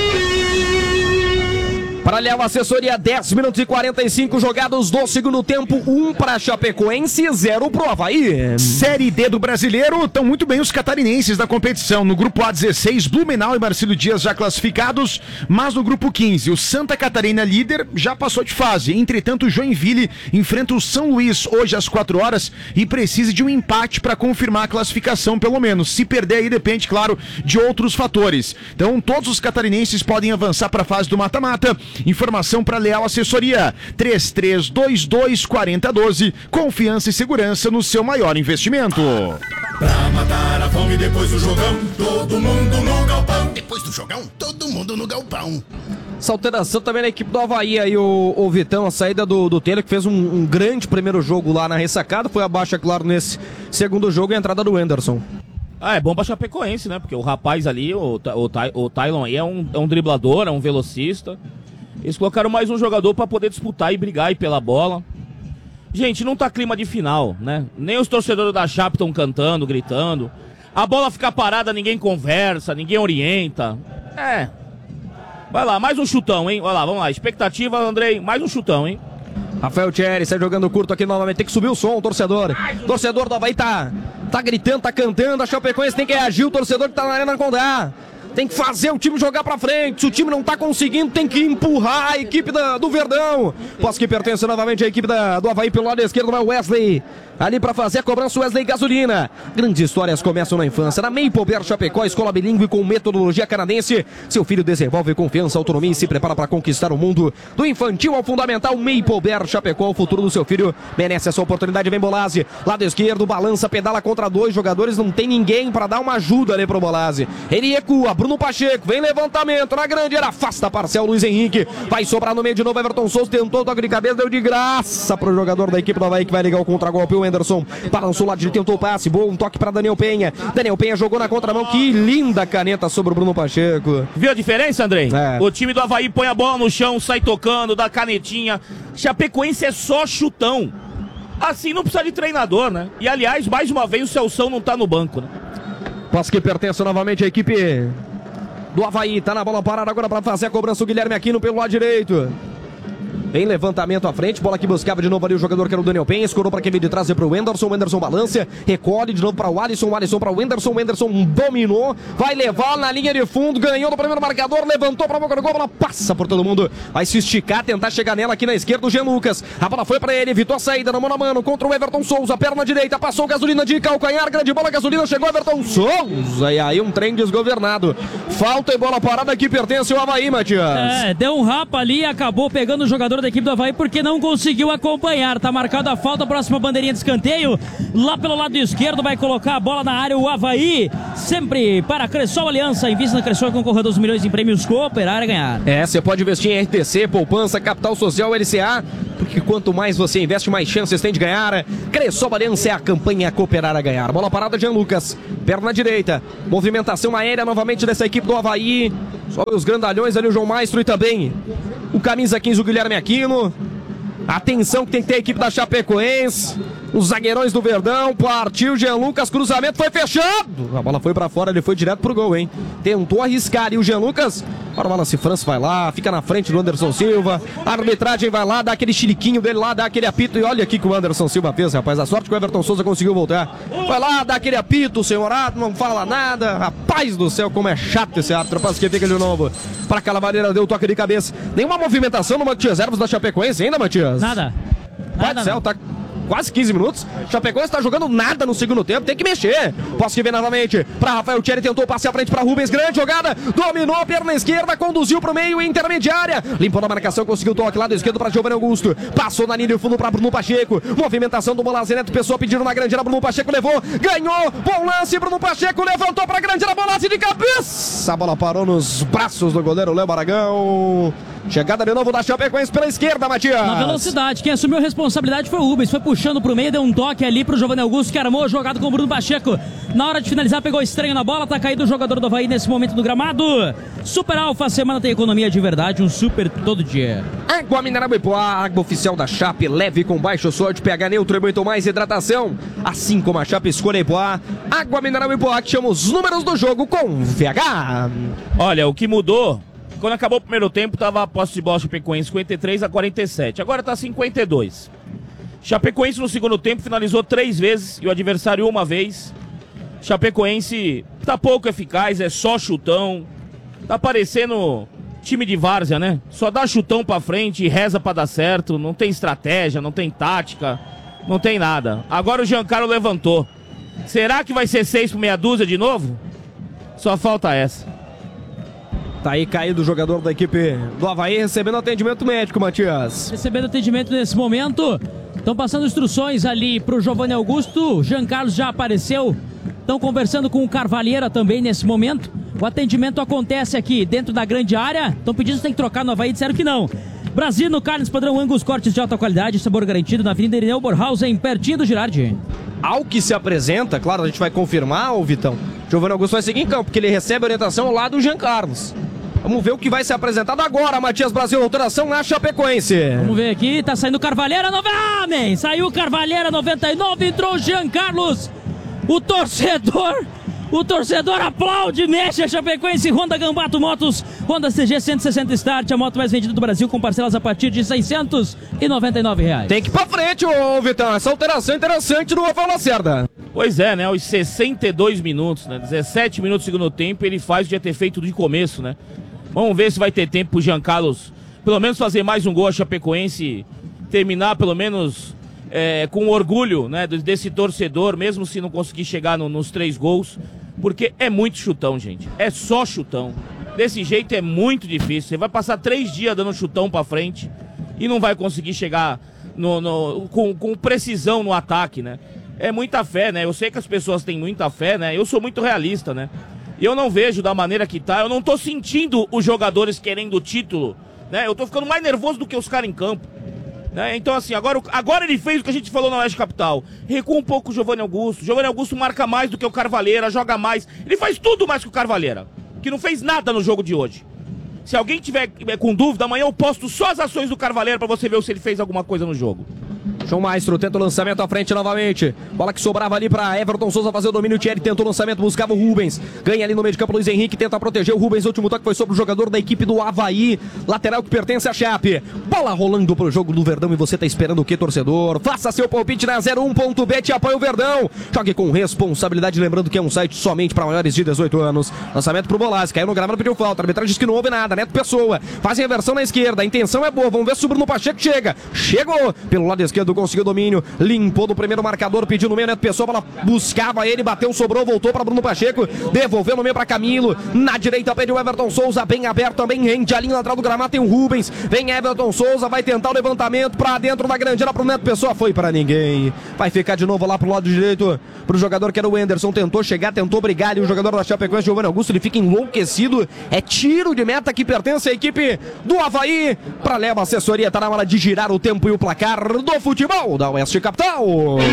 Para Léo Assessoria, dez minutos e quarenta e cinco jogados do segundo tempo, um para Chapecoense, zero pro Avaí. Série D do Brasileiro, estão muito bem os catarinenses da competição. No grupo A dezesseis, Blumenau e Marcílio Dias já classificados, mas no grupo quinze, o Santa Catarina líder já passou de fase. Entretanto, o Joinville enfrenta o São Luís hoje às quatro horas e precisa de um empate para confirmar a classificação, pelo menos. Se perder aí depende, claro, de outros fatores. Então, todos os catarinenses podem avançar para a fase do mata-mata. Informação para Leal Assessoria, três três dois dois, quatro zero um dois, confiança e segurança no seu maior investimento. Pra matar a fome depois do jogão, todo mundo no galpão. Depois do jogão, todo mundo no galpão. Essa alteração também na equipe do Avaí aí, o, o Vitão, a saída do, do Taylor, que fez um, um grande primeiro jogo lá na ressacada, foi abaixo, é claro, nesse segundo jogo e a entrada do Anderson. Ah, é bom pra Chapecoense, né? Porque o rapaz ali, o, o, o Tylon aí é um, é um driblador, é um velocista. Eles colocaram mais um jogador pra poder disputar e brigar aí pela bola. Gente, não tá clima de final, né? Nem os torcedores da Chape estão cantando, gritando. A bola fica parada, ninguém conversa, ninguém orienta. É. Vai lá, mais um chutão, hein? Vai lá, vamos lá. Expectativa, Andrei, mais um chutão, hein? Rafael Thierry sai jogando curto aqui novamente. Tem que subir o som, torcedor. Torcedor do Avaí tá, tá gritando, tá cantando. A Chapecoense tem que reagir. O torcedor que tá na Arena Condá tem que fazer o time jogar pra frente. Se o time não tá conseguindo, tem que empurrar a equipe da, do Verdão. Posse que pertence novamente à equipe da, do Avaí pelo lado esquerdo, vai o Wesley. Ali pra fazer a cobrança, Wesley Gasolina. Grandes histórias começam na infância. Na Maple Bear Chapecó, escola bilíngue com metodologia canadense. Seu filho desenvolve confiança, autonomia e se prepara para conquistar o mundo. Do infantil ao fundamental, Maple Bear Chapecó, o futuro do seu filho merece essa oportunidade. Vem Bolassi, lado esquerdo, balança, pedala contra dois jogadores. Não tem ninguém para dar uma ajuda ali pro Bolassi. Ele recua, Bruno Pacheco, vem levantamento na grande área, afasta a parcela, Luiz Henrique. Vai sobrar no meio de novo, Everton Souza tentou o toque de cabeça, deu de graça pro jogador da equipe do Avaí que vai ligar o contra-golpe. O Anderson balançou lá, tentou o passe, boa, um toque para Daniel Penha. Daniel Penha jogou na contramão, que linda caneta sobre o Bruno Pacheco. Viu a diferença, Andrei? É. O time do Avaí põe a bola no chão, sai tocando, dá canetinha. Chapecoense é só chutão. Assim não precisa de treinador, né? E aliás, mais uma vez o Celção não tá no banco, né? Passe que pertence novamente à equipe do Avaí, tá na bola parada agora para fazer a cobrança o Guilherme Aquino pelo lado direito. Em levantamento à frente, bola que buscava de novo ali o jogador que era o Daniel Penha, escorou para quem veio de trás, é para o Enderson, o Enderson balança, recolhe de novo para o Alisson, o Alisson para o Enderson, o Enderson dominou, vai levar na linha de fundo, ganhou no primeiro marcador, levantou para a boca do gol, a bola passa por todo mundo, vai se esticar, tentar chegar nela aqui na esquerda o Jean Lucas, a bola foi para ele, evitou a saída, no mano a mano, contra o Everton Souza, perna direita, passou Gasolina de calcanhar, grande bola, Gasolina, chegou Everton Souza, e aí um trem desgovernado, falta e bola parada que pertence ao Avaí, Matias. É, deu um rapa ali e acabou pegando o jogador da equipe do Avaí porque não conseguiu acompanhar. Tá marcada a falta, próxima bandeirinha de escanteio. Lá pelo lado esquerdo vai colocar a bola na área o Avaí. Sempre para a Cressol Aliança. Invista na Cressol e concorra a dois milhões em prêmios. Cooperar e ganhar. É, você pode investir em R T C, poupança, capital social, L C A. Porque quanto mais você investe, mais chances tem de ganhar. Cressol Aliança é a campanha Cooperar a ganhar. Bola parada, Jean Lucas. Perna direita. Movimentação aérea novamente dessa equipe do Avaí. Sobe os grandalhões ali o João Maestro e também o camisa quinze, o Guilherme Aquino. Atenção que tem que ter a equipe da Chapecoense. Os zagueirões do Verdão. Partiu Jean Lucas, cruzamento foi fechado. A bola foi pra fora, ele foi direto pro gol, hein? Tentou arriscar e o Jean Lucas. Para o Wallace França vai lá, fica na frente do Anderson Silva. A arbitragem vai lá, dá aquele chiliquinho dele lá, dá aquele apito. E olha aqui que o Anderson Silva fez, rapaz. A sorte que o Everton Souza conseguiu voltar. Vai lá, dá aquele apito, o senhorado, não fala nada. Rapaz do céu, como é chato esse árbitro. Rapaz, que fica de novo. Para Calavareira, deu toque de cabeça. Nenhuma movimentação no banco de reservas da Chapecoense ainda, Matias? Nada. Pai Nada, do céu, não. tá quase quinze minutos. Chapecoense tá jogando nada no segundo tempo, tem que mexer. Posso que ver novamente para Rafael Thierry, tentou passar à frente para Rubens, grande jogada, dominou, perna esquerda, conduziu pro meio, intermediária, limpou na marcação, conseguiu o toque lado esquerdo para Giovanni Augusto, passou na linha de fundo para Bruno Pacheco, movimentação do Bolazzi Neto, pessoa pedindo na grande área, Bruno Pacheco levou, ganhou, bom lance, Bruno Pacheco levantou para grande área, Bolazzi de cabeça, a bola parou nos braços do goleiro Léo Aragão. Chegada de novo da Chapecoense pela esquerda, Matias. Na velocidade, quem assumiu a responsabilidade foi o Rubens, foi puxando pro meio, deu um toque ali pro Giovanni Augusto, que armou, jogado com o Bruno Pacheco. Na hora de finalizar, pegou estranho na bola, tá caído o jogador do Avaí nesse momento do gramado. Super Alfa, semana tem economia de verdade, um super todo dia. Água mineral Ipoá, água oficial da Chape, leve com baixo sódio, pH neutro e muito mais hidratação. Assim como a Chape, escolha Ipoá. Água mineral Ipoá, que chama os números do jogo com V H. Olha, o que mudou, quando acabou o primeiro tempo, tava a posse de bola Chapecoense cinquenta e três a quarenta e sete. Agora tá cinquenta e dois. Chapecoense no segundo tempo finalizou três vezes e o adversário uma vez. Chapecoense tá pouco eficaz, é só chutão. Tá parecendo time de várzea, né? Só dá chutão pra frente e reza pra dar certo. Não tem estratégia, não tem tática, não tem nada. Agora o Giancarlo levantou. Será que vai ser seis por meia dúzia de novo? Só falta essa. Tá aí caído o jogador da equipe do Avaí recebendo atendimento médico, Matias. Recebendo atendimento nesse momento. Estão passando instruções ali pro Giovanni Augusto. Jean Carlos já apareceu. Estão conversando com o Carvalheira também nesse momento. O atendimento acontece aqui dentro da grande área. Estão pedindo se tem que trocar no Avaí, disseram que não. Brasino, carnes padrão Angus, cortes de alta qualidade, sabor garantido na Avenida Irineu Borhausen, pertinho do Girardi. Ao que se apresenta, claro, a gente vai confirmar, ô Vitão. Giovanni Augusto vai seguir em campo, porque ele recebe orientação ao lado do Jean Carlos. Vamos ver o que vai ser apresentado agora, Matias Brasil, alteração na Chapecoense. Vamos ver aqui, tá saindo Carvalheira, nove... ah, man, saiu Carvalheira, noventa e nove, entrou Jean Carlos. O torcedor, o torcedor aplaude, mexe a Chapecoense, Honda Gambato Motos, Honda C G cento e sessenta Start, a moto mais vendida do Brasil com parcelas a partir de seiscentos e noventa e nove reais. Tem que ir pra frente, ô Vitão, essa alteração interessante do Rafael Lacerda. Pois é, né, aos sessenta e dois minutos, né, dezessete minutos do segundo tempo, ele faz o que ia ter feito de começo, né. Vamos ver se vai ter tempo pro Jean Carlos, pelo menos fazer mais um gol a Chapecoense, terminar pelo menos é, com orgulho, né, desse torcedor, mesmo se não conseguir chegar no, nos três gols, porque é muito chutão, gente, é só chutão. Desse jeito é muito difícil, você vai passar três dias dando chutão pra frente e não vai conseguir chegar no, no, com, com precisão no ataque, né. É muita fé, né, eu sei que as pessoas têm muita fé, né, eu sou muito realista, né. Eu não vejo da maneira que tá, eu não tô sentindo os jogadores querendo o título, né? Eu tô ficando mais nervoso do que os caras em campo, né? Então assim, agora, agora ele fez o que a gente falou na Oeste Capital. Recua um pouco o Giovanni Augusto. Giovanni Augusto marca mais do que o Carvalheira, joga mais. Ele faz tudo mais que o Carvalheira, que não fez nada no jogo de hoje. Se alguém tiver com dúvida, amanhã eu posto só as ações do Carvalheira pra você ver se ele fez alguma coisa no jogo. João Maestro tenta o lançamento à frente novamente. Bola que sobrava ali para Everton Souza fazer o domínio. Thierry tentou o lançamento, buscava o Rubens. Ganha ali no meio de campo, Luiz Henrique tenta proteger o Rubens. O último toque foi sobre o jogador da equipe do Avaí. Lateral que pertence à Chape. Bola rolando pro jogo do Verdão e você tá esperando o que, torcedor? Faça seu palpite na zero um ponto bet e apoia o Verdão. Jogue com responsabilidade, lembrando que é um site somente para maiores de dezoito anos. Lançamento pro Bolassi, caiu no gramado, pediu falta. A arbitragem diz que não houve nada. Neto Pessoa fazem a versão na esquerda. A intenção é boa. Vamos ver se o Bruno Pacheco chega. Chegou pelo lado esquerdo, conseguiu domínio. Limpou do primeiro marcador, pediu no meio, Neto Pessoa, ela buscava ele, bateu, sobrou, voltou para Bruno Pacheco, devolveu no meio para Camilo, na direita pede o Everton Souza, bem aberto também, rende a linha lateral do gramado, tem o Rubens, vem Everton Souza, vai tentar o levantamento para dentro da grande área pro Neto Pessoa, foi para ninguém, vai ficar de novo lá pro lado direito, pro jogador que era o Anderson, tentou chegar, tentou brigar ali, o jogador da Chapecoense, Giovanni Augusto, ele fica enlouquecido, é tiro de meta que pertence à equipe do Avaí, para leva a assessoria, tá na hora de girar o tempo e o placar do futebol da Oeste Capital.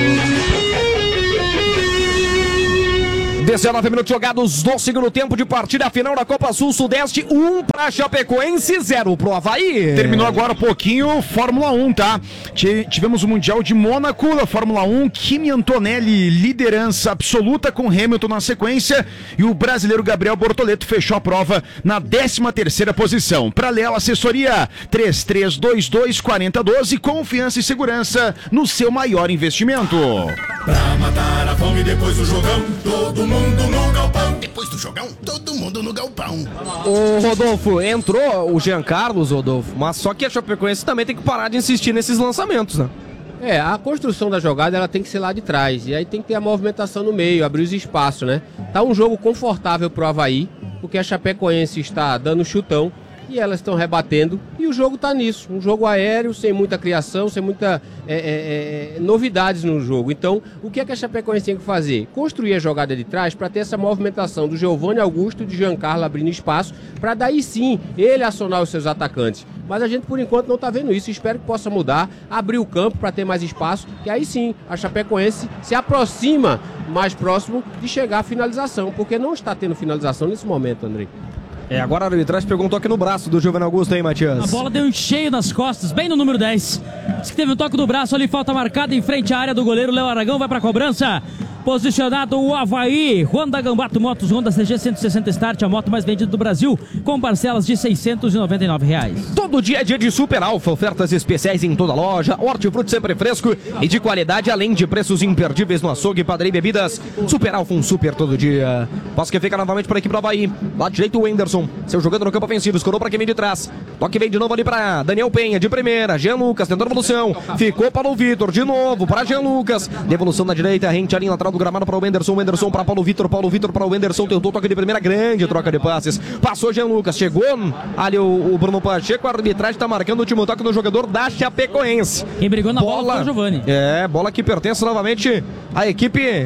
dezenove minutos jogados no segundo tempo de partida final da Copa Sul-Sudeste, um para Chapecoense, zero pro Avaí. Terminou agora um pouquinho Fórmula um, tá? Tivemos o Mundial de Mônaco da Fórmula um, Kimi Antonelli, liderança absoluta com Hamilton na sequência, e o brasileiro Gabriel Bortoleto fechou a prova na décima terceira posição. Para Léo Assessoria, três três dois dois, quatro zero um dois, confiança e segurança no seu maior investimento. Pra matar a fome depois do jogão, todo mundo no galpão. Depois do jogão, todo mundo no galpão. Ô Rodolfo, entrou o Jean Carlos, Rodolfo, mas só que a Chapecoense também tem que parar de insistir nesses lançamentos, né? É, a construção da jogada ela tem que ser lá de trás, e aí tem que ter a movimentação no meio, abrir os espaços, né? Tá um jogo confortável pro Avaí, porque a Chapecoense está dando chutão, e elas estão rebatendo, e o jogo tá nisso, um jogo aéreo, sem muita criação, sem muita é, é, é, novidades no jogo. Então, o que é que a Chapecoense tem que fazer? Construir a jogada de trás para ter essa movimentação do Giovanni Augusto e de Giancarlo abrindo espaço, para daí sim ele acionar os seus atacantes. Mas a gente por enquanto não tá vendo isso, espero que possa mudar, abrir o campo para ter mais espaço, que aí sim a Chapecoense se aproxima mais próximo de chegar à finalização, porque não está tendo finalização nesse momento, André. É, agora a arbitragem pegou um toque no braço do Giovanni Augusto aí, Matias. A bola deu um cheio nas costas, bem no número dez. Diz que teve um toque no braço ali, falta marcada em frente à área do goleiro. Léo Aragão vai pra cobrança. Posicionado o Avaí, Honda Gambato Motos, Honda C G cento e sessenta Start, a moto mais vendida do Brasil, com parcelas de seiscentos e noventa e nove reais. Todo dia é dia de Super Alfa, ofertas especiais em toda loja, hortifruti sempre fresco e de qualidade, além de preços imperdíveis no açougue, padaria e bebidas. Super Alfa, um super todo dia. Posso que fica novamente para a equipe do Avaí. Lado direito o Wenderson, seu jogador no campo ofensivo, escorou para quem vem de trás. Toque vem de novo ali para Daniel Penha, de primeira, Jean Lucas, tentou a devolução, ficou para o Vitor, de novo para Jean Lucas, devolução na direita, rente a linha lateral do gramado para o Wenderson, Wenderson para Paulo Vitor, Paulo Vitor para o Wenderson, tentou toque de primeira, grande troca de passes, passou Jean Lucas, chegou ali o, o Bruno Pacheco, a arbitragem está marcando o último toque do jogador da Chapecoense. Quem brigou na bola, bola foi o Giovanni. É, bola que pertence novamente à equipe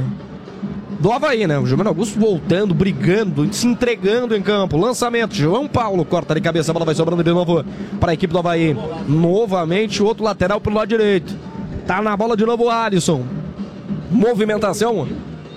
do Avaí, né? O Giovanni Augusto voltando, brigando, se entregando em campo. Lançamento, João Paulo corta de cabeça, a bola vai sobrando de novo para a equipe do Avaí. Novamente, outro lateral pelo lado direito. Tá na bola de novo o Alisson. Movimentação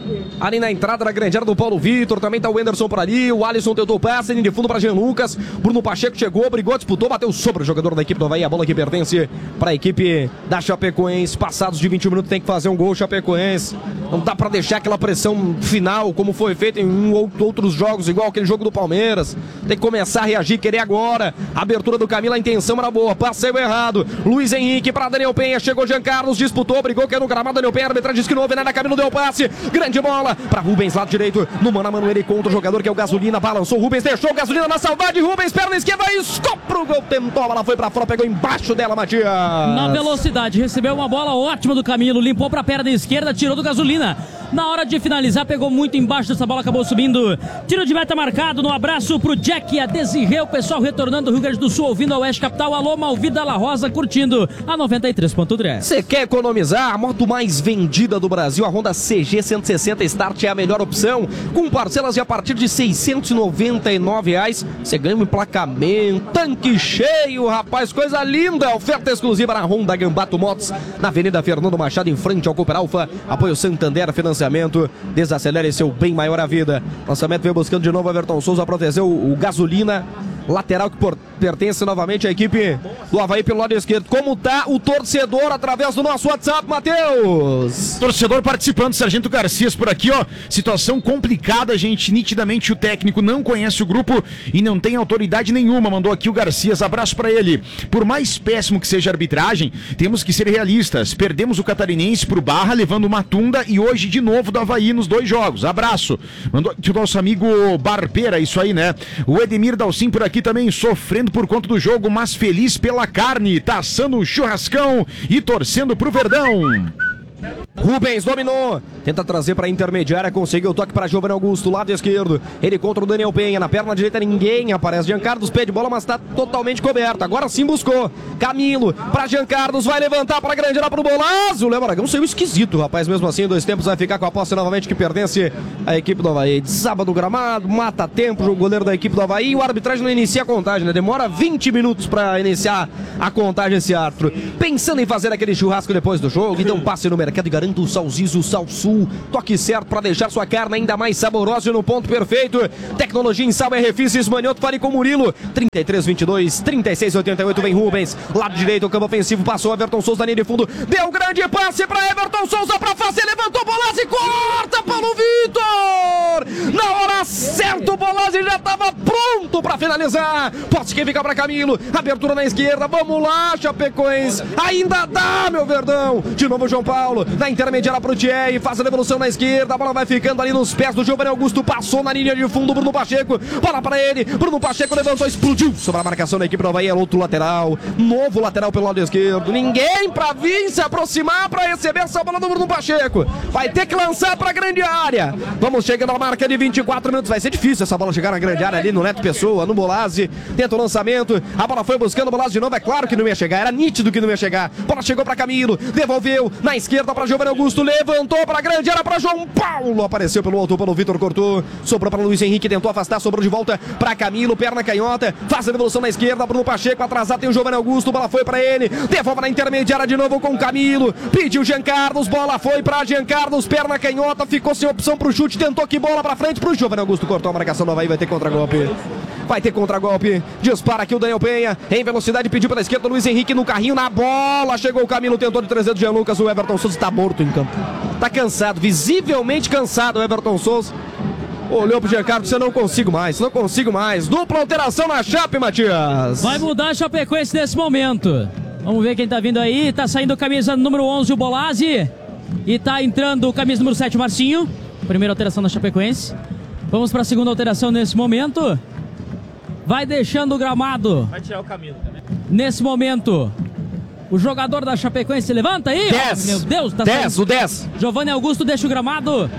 ali na entrada da grande área do Paulo Vitor, também tá o Wenderson por ali, o Alisson tentou o passe, de fundo para Jean Lucas, Bruno Pacheco chegou, brigou, disputou, bateu sobre o jogador da equipe do Avaí, a bola que pertence para a equipe da Chapecoense. Passados de vinte e um minutos tem que fazer um gol Chapecoense, não dá para deixar aquela pressão final como foi feito em um ou outros jogos, igual aquele jogo do Palmeiras, tem que começar a reagir, querer agora, abertura do Camilo, a intenção era boa, passeio errado, Luiz Henrique para Daniel Penha, chegou Jean Carlos, disputou, brigou, quer no gramado, Daniel Penha, a arbitragem diz que não houve nada, Camilo deu passe, grande bola para Rubens, lado direito, no mano a mano ele contra o jogador que é o Gasolina, balançou Rubens, deixou o Gasolina na saudade, Rubens, perna esquerda, escopou pro gol, tentou, a bola foi pra fora, pegou embaixo dela, Matias. Na velocidade, recebeu uma bola ótima do Camilo, limpou pra perna esquerda, tirou do Gasolina. Na hora de finalizar, pegou muito embaixo dessa bola, acabou subindo. Tiro de meta marcado, no abraço pro Jack e a Desirê, o pessoal retornando do Rio Grande do Sul, ouvindo a Oeste Capital. Alô, Malvida La Rosa, curtindo a noventa e três ponto três. Você quer economizar? A moto mais vendida do Brasil, a Honda C G cento e sessenta Start é a melhor opção, com parcelas de a partir de seiscentos e noventa e nove reais. Você ganha um emplacamento, tanque cheio, rapaz, coisa linda. Oferta exclusiva na Honda Gambato Motos, na Avenida Fernando Machado, em frente ao Cooper Alfa. Apoio Santander, financiamento. Desacelere seu bem maior a vida. Lançamento veio buscando de novo Everton Souza, protegeu o Gasolina. lateral que por, pertence novamente à equipe do Avaí pelo lado esquerdo. Como tá o torcedor através do nosso WhatsApp, Matheus? Torcedor participando, Sargento Garcias por aqui, ó. Situação complicada, gente. Nitidamente o técnico não conhece o grupo e não tem autoridade nenhuma. Mandou aqui o Garcias. Abraço pra ele. Por mais péssimo que seja a arbitragem, temos que ser realistas. Perdemos o Catarinense pro Barra, levando uma tunda, e hoje de novo do Avaí nos dois jogos. Abraço. Mandou aqui o nosso amigo Barbeira, isso aí, né? O Edemir Dalcin por aqui também, sofrendo por conta do jogo, mas feliz pela carne, tá assando um churrascão e torcendo pro Verdão. Rubens dominou, tenta trazer para a intermediária, conseguiu o toque para Giovanni Augusto, lado esquerdo, ele contra o Daniel Penha, na perna direita ninguém aparece, Giancarlos pede bola, mas está totalmente coberto, agora sim buscou, Camilo para Giancarlos, vai levantar para a grande área para o Bolazo, o Léo Aragão saiu esquisito, rapaz, mesmo assim, dois tempos vai ficar com a posse novamente que pertence à equipe do Avaí, desaba do gramado, mata tempo, o goleiro da equipe do Avaí, e o arbitragem não inicia a contagem, né? Demora vinte minutos para iniciar a contagem esse árbitro, pensando em fazer aquele churrasco depois do jogo, então passe no mercado e garanta o Salzizo, Salsul, toque certo para deixar sua carne ainda mais saborosa no ponto perfeito. Tecnologia em sal e refis, Manioto, fale com Murilo. trinta e três, vinte e dois, trinta e seis, oitenta e oito, vem Rubens. Lado direito, o campo ofensivo, passou Everton Souza, linha de fundo. Deu grande passe para Everton Souza para face, levantou Bolazzi, corta Paulo Vitor. Na hora certa, o Bolazzi já estava pronto para finalizar. Posse que fica para Camilo, abertura na esquerda, vamos lá, Chapecoense. Ainda dá, meu Verdão. De novo, João Paulo, na intermediária pro Thierry, faz a devolução na esquerda, a bola vai ficando ali nos pés do Giovanni Augusto, passou na linha de fundo, Bruno Pacheco, bola para ele, Bruno Pacheco levantou, explodiu sobre a marcação da equipe do Avaí, é outro lateral, novo lateral pelo lado esquerdo, ninguém pra vir se aproximar pra receber essa bola do Bruno Pacheco, vai ter que lançar pra grande área, vamos chegando à marca de vinte e quatro minutos, vai ser difícil essa bola chegar na grande área ali no Neto Pessoa, no Bolazzi, tenta o lançamento, a bola foi buscando o Bolazzi de novo, é claro que não ia chegar, era nítido que não ia chegar, bola chegou pra Camilo, devolveu na esquerda pra Giovanni Augusto, levantou pra grande área pra João Paulo, apareceu pelo alto, pelo Vitor, cortou, sobrou para Luiz Henrique, tentou afastar, sobrou de volta pra Camilo, perna canhota, faz a devolução na esquerda, Bruno Pacheco atrasado, tem o Giovanni Augusto, bola foi pra ele, devolve na intermediária de novo com Camilo, pediu Giancarlos, bola foi pra Giancarlos, perna canhota, ficou sem opção pro chute, tentou que bola pra frente pro Giovanni Augusto, cortou a marcação do Avaí, vai ter contra-golpe. Vai ter contra-golpe, dispara aqui o Daniel Penha, em velocidade, pediu pela esquerda, Luiz Henrique no carrinho, na bola, chegou o Camilo, tentou de trazer do Jean Lucas, o Everton Souza está morto em campo, tá cansado, visivelmente cansado o Everton Souza, olhou pro Giancarlo, você não consigo mais, não consigo mais, dupla alteração na Chape, Matias. Vai mudar a Chapecoense nesse momento, vamos ver quem tá vindo aí, tá saindo camisa número onze, o Bolazzi, e tá entrando camisa número sete, o Marcinho, primeira alteração da Chapecoense, vamos pra segunda alteração nesse momento. Vai deixando o gramado. Vai tirar o Camilo também. Nesse momento, o jogador da Chapecoense se levanta aí. dez. Oh, meu Deus, tá dez, saindo. o dez. Giovanni Augusto deixa o gramado.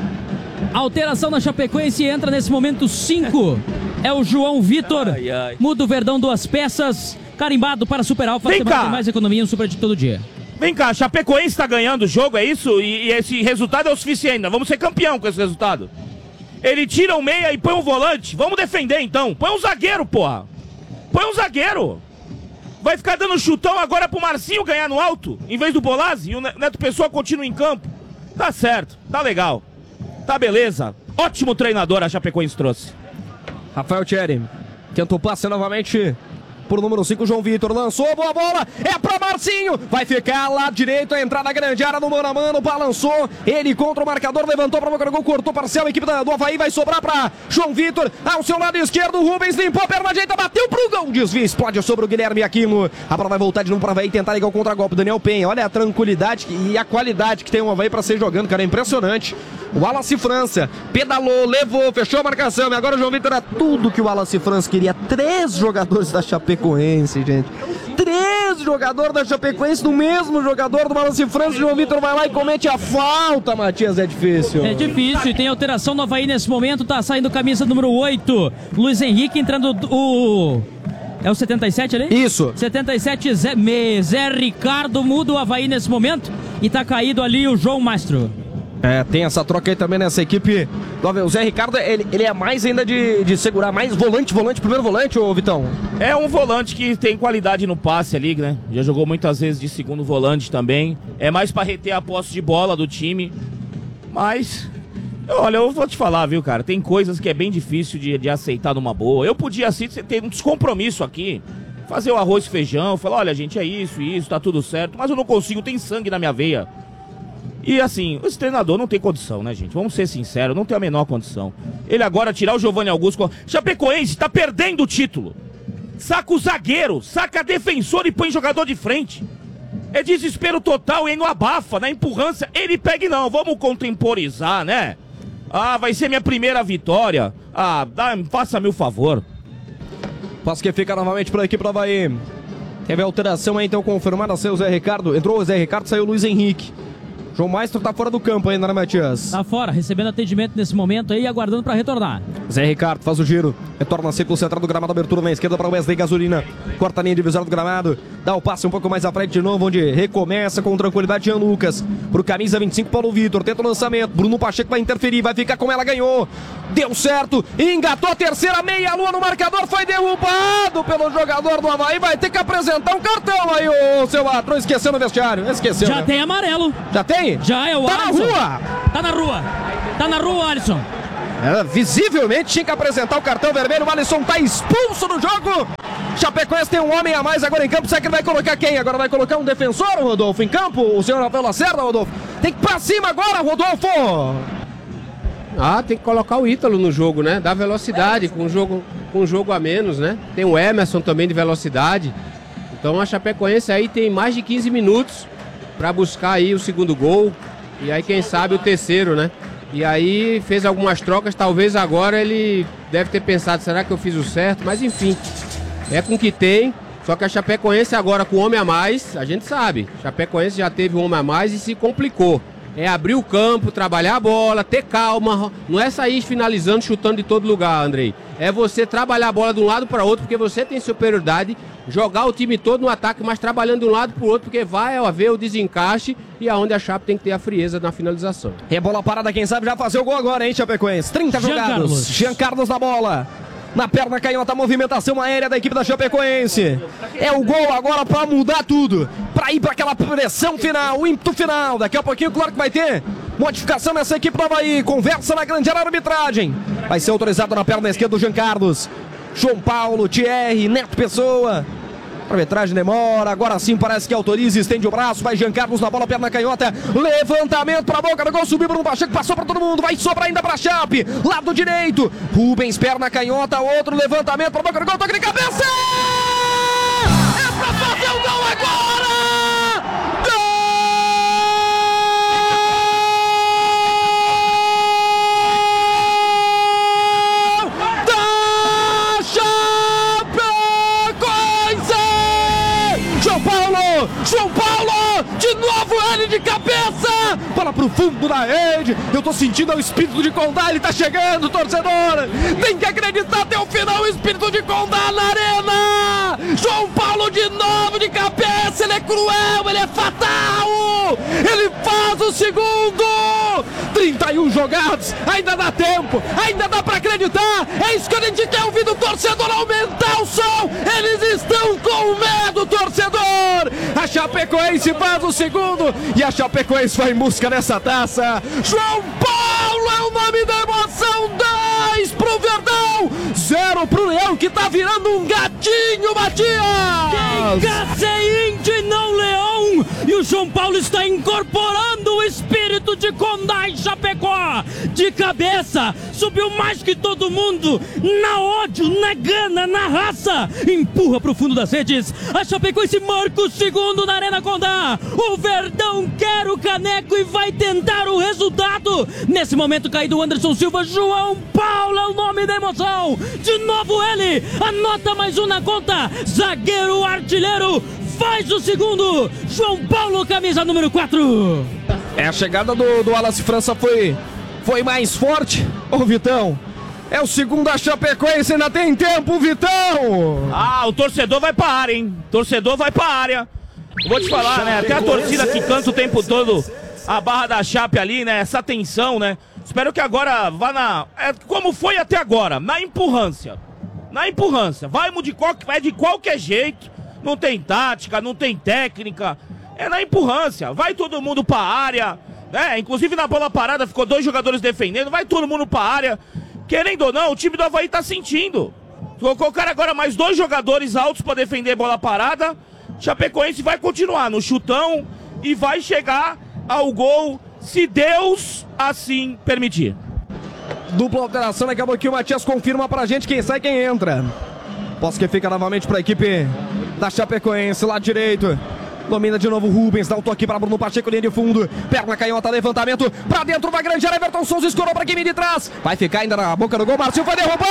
Alteração na Chapecoense, entra nesse momento cinco. É o João Vitor. Ai, ai. Muda o Verdão, duas peças. Carimbado para Super Alfa. Vem cá. Tem mais economia no Super de todo dia. Vem cá, Chapecoense tá ganhando o jogo, é isso? E, e esse resultado é o suficiente, nós vamos ser campeão com esse resultado. Ele tira o meia e põe um volante. Vamos defender então. Põe um zagueiro, porra. Põe um zagueiro. Vai ficar dando chutão agora pro Marcinho ganhar no alto, em vez do Bolazzi, e o Neto Pessoa continua em campo. Tá certo, tá legal. Tá beleza. Ótimo treinador a Chapecoense trouxe. Rafael Thierry tentou passe novamente por número cinco, João Vitor, lançou, boa bola, é pra Marcinho, vai ficar lá direito, a entrada na grande área no mano a mano, balançou, ele contra o marcador, levantou pra boca do gol, cortou parcial, a equipe do Avaí vai sobrar pra João Vitor, ao seu lado esquerdo, Rubens limpou a perna direita, bateu pro gol, desvio, explode sobre o Guilherme Aquino, a bola vai voltar de novo pra Avaí, tentar ligar o contra-golpe, Daniel Penha, olha a tranquilidade e a qualidade que tem o Avaí pra ser jogando, cara, é impressionante. O Wallace França pedalou, levou, fechou a marcação, e agora o João Vitor era tudo que o Wallace França queria, três jogadores da Chapecoense, gente. Três jogadores da Chapecoense no mesmo jogador do Wallace França. O João Vitor vai lá e comete a falta, Matias, é difícil. É difícil, e tem alteração no Avaí nesse momento, tá saindo camisa número oito, Luiz Henrique, entrando o... É o setenta e sete ali? Isso. setenta e sete, Zé, Zé Ricardo muda o Avaí nesse momento, e tá caído ali o João Mastro. É, tem essa troca aí também nessa equipe. O Zé Ricardo, ele, ele é mais ainda de, de segurar, mais volante, volante, primeiro volante, ô Vitão? É um volante que tem qualidade no passe ali, né? Já jogou muitas vezes de segundo volante também. É mais pra reter a posse de bola do time. Mas Olha, eu vou te falar, viu, cara? Tem coisas que é bem difícil de, de aceitar numa boa. Eu podia, assim, ter um descompromisso aqui, fazer o arroz e feijão, falar, olha, gente, é isso, isso, tá tudo certo, mas eu não consigo, tem sangue na minha veia. E assim, esse treinador não tem condição, né, gente? Vamos ser sinceros, não tem a menor condição. Ele agora tirar o Giovanni Augusto... Chapecoense tá perdendo o título. Saca o zagueiro, saca defensor e põe jogador de frente. É desespero total, e não abafa, na empurrância. Ele pega e não, vamos contemporizar, né? Ah, vai ser minha primeira vitória. Ah, dá, faça-me o favor. Passo que fica novamente por aqui para o Avaí. Teve alteração aí, então, confirmada. Saiu o Zé Ricardo. Entrou o Zé Ricardo, saiu o Luiz Henrique. João Maestro tá fora do campo ainda, né, Matias? Tá fora, recebendo atendimento nesse momento aí, aguardando para retornar. Zé Ricardo faz o giro, retorna sempre o central do gramado, abertura na esquerda para o Wesley Gasolina. Corta a linha divisória do gramado, dá o passe um pouco mais à frente de novo, onde recomeça com tranquilidade Jean Lucas. Pro camisa vinte e cinco, Paulo Vitor, tenta o lançamento, Bruno Pacheco vai interferir, vai ficar com ela, ganhou. Deu certo, engatou a terceira, meia-lua no marcador, foi derrubado pelo jogador do Avaí, vai ter que apresentar um cartão aí, o seu patrão, esqueceu no vestiário, esqueceu. Já né? tem amarelo. Já tem? Já é o Tá Alisson. na rua! Tá na rua! Tá na rua, Alisson! É, visivelmente tinha que apresentar o cartão vermelho, o Alisson tá expulso do jogo! Chapecoense tem um homem a mais agora em campo, será que ele vai colocar quem? Agora vai colocar um defensor, Rodolfo, em campo? O senhor Rafael Lacerda, Rodolfo? Tem que ir pra cima agora, Rodolfo! Ah, tem que colocar o Ítalo no jogo, né? Dá velocidade, com um jogo, com um jogo a menos, né? Tem o Emerson também de velocidade. Então a Chapecoense aí tem mais de quinze minutos para buscar aí o segundo gol. E aí quem sabe o terceiro, né? E aí fez algumas trocas, talvez agora ele deve ter pensado, será que eu fiz o certo? Mas enfim, é com o que tem. Só que a Chapecoense agora com um homem a mais, a gente sabe. A Chapecoense já teve um homem a mais e se complicou. É abrir o campo, trabalhar a bola, ter calma. Não é sair finalizando, chutando de todo lugar, Andrei. É você trabalhar a bola de um lado para outro, porque você tem superioridade. Jogar o time todo no ataque, mas trabalhando de um lado para o outro, porque vai haver o desencaixe e aonde a Chape tem que ter a frieza na finalização. É bola parada, quem sabe já fazer o gol agora, hein, Chapecoense? trinta Jean jogados. Carlos. Jean Carlos na bola. Na perna canhota, a movimentação aérea da equipe da Chapecoense. É o gol agora para mudar tudo. Para ir para aquela pressão final, o ímpeto final. Daqui a pouquinho, claro que vai ter modificação nessa equipe do Avaí. Conversa na grande área da arbitragem. Vai ser autorizado na perna esquerda do Jean Carlos. João Paulo, Thierry, Neto Pessoa. A arbitragem demora, agora sim parece que autoriza, estende o braço, vai Jean Carlos na bola, perna canhota, levantamento pra boca do gol, subiu Bruno Pacheco, passou pra todo mundo, vai sobrar ainda pra Chape, lado direito, Rubens, perna canhota, outro levantamento pra boca do gol, toque de cabeça! É pra fazer o gol agora! João Paulo, de novo ele de cabeça, bola pro fundo da rede, eu tô sentindo o espírito de Condá, ele tá chegando, torcedor, tem que acreditar até o final, o espírito de Condá na arena, João Paulo de novo de cabeça, ele é cruel, ele é fatal, ele faz o segundo, trinta e um jogados, ainda dá tempo, ainda dá pra acreditar, é isso que a gente quer ouvir do torcedor, aumentar o som, eles estão com medo, torcedor, a Chapecoense faz o segundo e a Chapecoense vai em busca dessa taça. João Paulo é o nome da emoção, dez pro Verdão, zero pro Leão que tá virando um gatinho, Matias! Quem caça é índio e não leão, e o João Paulo está incorporando o espírito de Condá e Chapecó, de cabeça, subiu mais que todo mundo, na ódio, na gana, na raça, empurra pro fundo das redes, a Chapecoense marca o segundo na Arena Condá, o Verdão quer o caneco e vai tentar o resultado, nesse momento caído o Anderson Silva, João Paulo é o nome da emoção, de novo ele, anota mais um na conta, zagueiro artilheiro, faz o segundo, João Paulo, camisa número quatro. É, a chegada do, do Wallace França foi, foi mais forte, ô Vitão. É o segundo da Chapecoense, ainda tem tempo, Vitão! Ah, o torcedor vai pra área, hein? Torcedor vai pra área. Eu vou te falar, né? Até a torcida que canta o tempo todo a barra da Chape ali, né? Essa tensão, né? Espero que agora vá na... É como foi até agora, na empurrância. Na empurrância. Vai de, qual... é de qualquer jeito. Não tem tática, não tem técnica. É na empurrância. Vai todo mundo pra área. né? Inclusive na bola parada ficou dois jogadores defendendo, vai todo mundo pra área. Querendo ou não, o time do Avaí tá sentindo. Colocar agora mais dois jogadores altos pra defender bola parada. Chapecoense vai continuar no chutão e vai chegar ao gol, se Deus assim permitir. Dupla alteração, daqui a pouquinho o Matias confirma pra gente quem sai e quem entra. Posso que fica novamente pra equipe da Chapecoense, lado direito. Domina de novo Rubens, dá um toque para Bruno Pacheco, linha de fundo. Perna canhota, levantamento. Pra dentro, vai grande área. Everton Souza escorou pra quem de trás. Vai ficar ainda na boca do gol. Marcinho foi derrubado.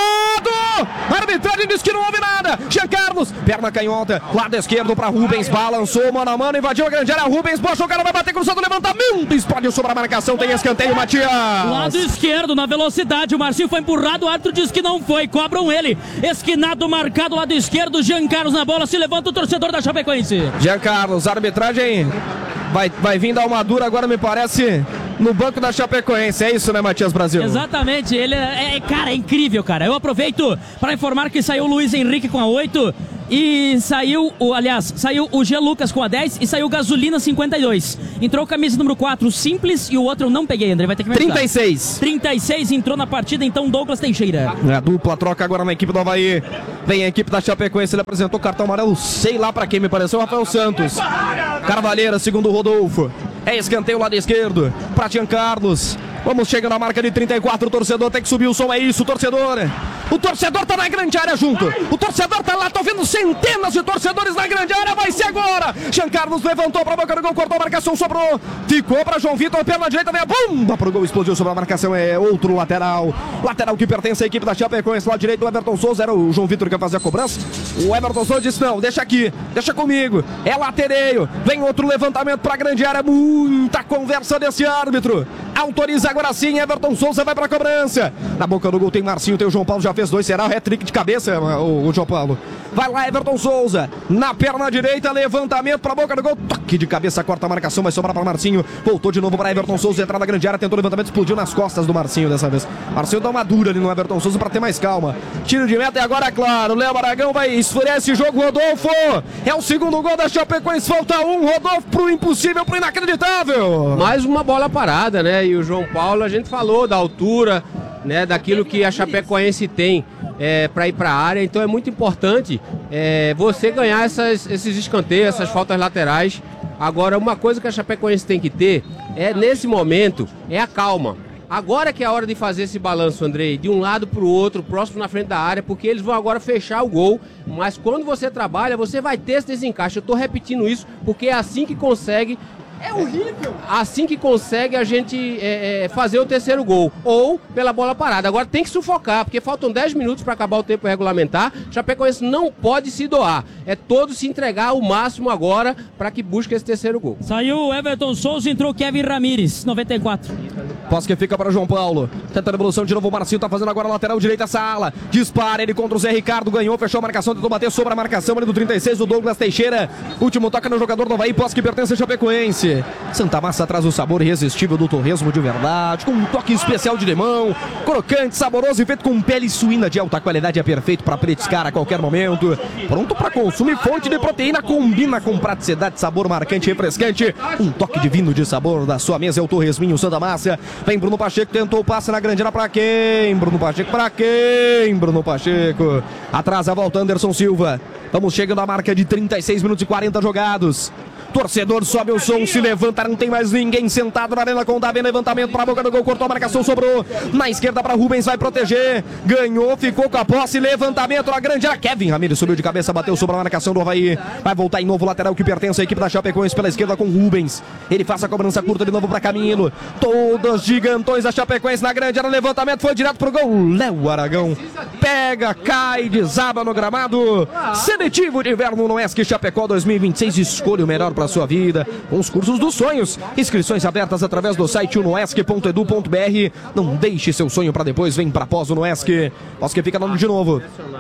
A arbitragem diz que não houve nada. Jean Carlos, perna canhota. Lado esquerdo pra Rubens. Balançou mano a mano, invadiu a grande área. Rubens, boa jogada, vai bater cruzado, levantamento. Explodiu sobre a marcação. Tem escanteio, Matias. Lado esquerdo, na velocidade. O Marcinho foi empurrado. O árbitro diz que não foi. Cobram ele. Esquinado, marcado, lado esquerdo. Jean Carlos na bola. Se levanta o torcedor da Chapecoense. Jean Carlos. A arbitragem vai, vai vir dar uma dura agora, me parece, no banco da Chapecoense. É isso, né, Matias Brasil? Exatamente. Ele é, é, cara, é incrível, cara. Eu aproveito para informar que saiu o Luiz Henrique com a oito e saiu, o, aliás, saiu o G. Lucas com a dez e saiu Gasolina cinquenta e dois. Entrou camisa número quatro, Simples, e o outro eu não peguei, André, vai ter que me ajudar. trinta e seis. trinta e seis entrou na partida, então Douglas Teixeira. É, a dupla troca agora na equipe do Avaí. Vem a equipe da Chapecoense, ele apresentou cartão amarelo, sei lá pra quem, me pareceu, Rafael Santos. Carvalheira, segundo o Rodolfo. É escanteio lado esquerdo pra Jean Carlos. Vamos chegando na marca de trinta e quatro, o torcedor tem que subir o som, é isso, torcedor. O torcedor tá na grande área junto. O torcedor tá lá, tô vendo centenas de torcedores na grande área, vai ser agora. Jean Carlos levantou pra boca do gol, cortou a marcação, sobrou. Ficou pra João Vitor, perna direita, vem a bomba pro gol, explodiu sobre a marcação, é outro lateral. Lateral que pertence à equipe da Chapecoense, lado direito, o Everton Souza, era o João Vitor que ia fazer a cobrança. O Everton Souza disse, não, deixa aqui, deixa comigo. É latereio, vem outro levantamento pra grande área, muita conversa desse árbitro. Autoriza agora sim, Everton Souza vai pra cobrança. Na boca do gol tem Marcinho, tem o João Paulo, já fez dois, será o hat-trick de cabeça, o, o João Paulo. Vai lá, Everton Souza, na perna direita, levantamento pra boca do gol, toque de cabeça, corta a marcação, vai sobrar pra Marcinho. Voltou de novo pra Everton Souza, entrar na grande área, tentou o levantamento, explodiu nas costas do Marcinho dessa vez. Marcinho dá uma dura ali no Everton Souza pra ter mais calma. Tiro de meta e agora, claro, Léo Aragão vai esfriar esse jogo, Rodolfo. É o segundo gol da Chapecoense, falta um, Rodolfo pro impossível, pro inacreditável. Mais uma bola parada, né? E o João Paulo, a gente falou da altura, né? Daquilo que a Chapecoense tem é, para ir para a área. Então é muito importante é, você ganhar essas, esses escanteios, essas faltas laterais. Agora, uma coisa que a Chapecoense tem que ter é, nesse momento, é a calma. Agora que é a hora de fazer esse balanço, Andrei, de um lado para o outro, próximo na frente da área, porque eles vão agora fechar o gol. Mas quando você trabalha, você vai ter esse desencaixe. Eu estou repetindo isso porque é assim que consegue... É horrível! Assim que consegue a gente é, é, fazer o terceiro gol. Ou pela bola parada. Agora tem que sufocar, porque faltam dez minutos para acabar o tempo regulamentar. Chapecoense não pode se doar. É todo se entregar ao máximo agora para que busque esse terceiro gol. Saiu Everton Souza, entrou Kevin Ramírez, noventa e quatro. Posse que fica para João Paulo. Tenta a evolução de novo, o Marcinho tá fazendo agora a lateral direita essa ala. Dispara ele contra o Zé Ricardo, ganhou, fechou a marcação, tentou bater sobre a marcação ali do trinta e seis, o Douglas Teixeira. Último toque no jogador do Avaí, posse que pertence a Chapecoense. Santa Massa traz o sabor irresistível do torresmo de verdade, com um toque especial de limão, crocante, saboroso e feito com pele suína de alta qualidade, é perfeito para petiscar a qualquer momento. Pronto para consumo e fonte de proteína, combina com praticidade, sabor marcante e refrescante. Um toque divino de sabor da sua mesa é o torresminho Santa Massa. Vem Bruno Pacheco, tentou o passe na grande área para quem? Bruno Pacheco para quem? Bruno Pacheco. Atrás a volta Anderson Silva. Vamos chegando à marca de trinta e seis minutos e quarenta jogados. Torcedor sobe o som, se levanta, não tem mais ninguém sentado na Arena Condá, vem levantamento para a boca do gol, cortou a marcação, sobrou na esquerda para Rubens, vai proteger, ganhou, ficou com a posse, levantamento na grande área, Kevin Ramírez subiu de cabeça, bateu sobre a marcação do Avaí, vai voltar em novo lateral que pertence à equipe da Chapecoense pela esquerda com Rubens, ele faz a cobrança curta de novo para Camilo, todos gigantões da Chapecoense na grande área, levantamento, foi direto pro gol, Léo Aragão, pega, cai, desaba no gramado, seletivo de inverno no ESC Chapecó dois mil e vinte e seis, escolha o melhor para sua vida, com os cursos dos sonhos, inscrições abertas através do site unoesc ponto edu ponto br. Não deixe seu sonho para depois, vem para pós o Unoesc. Pós que fica dando de novo.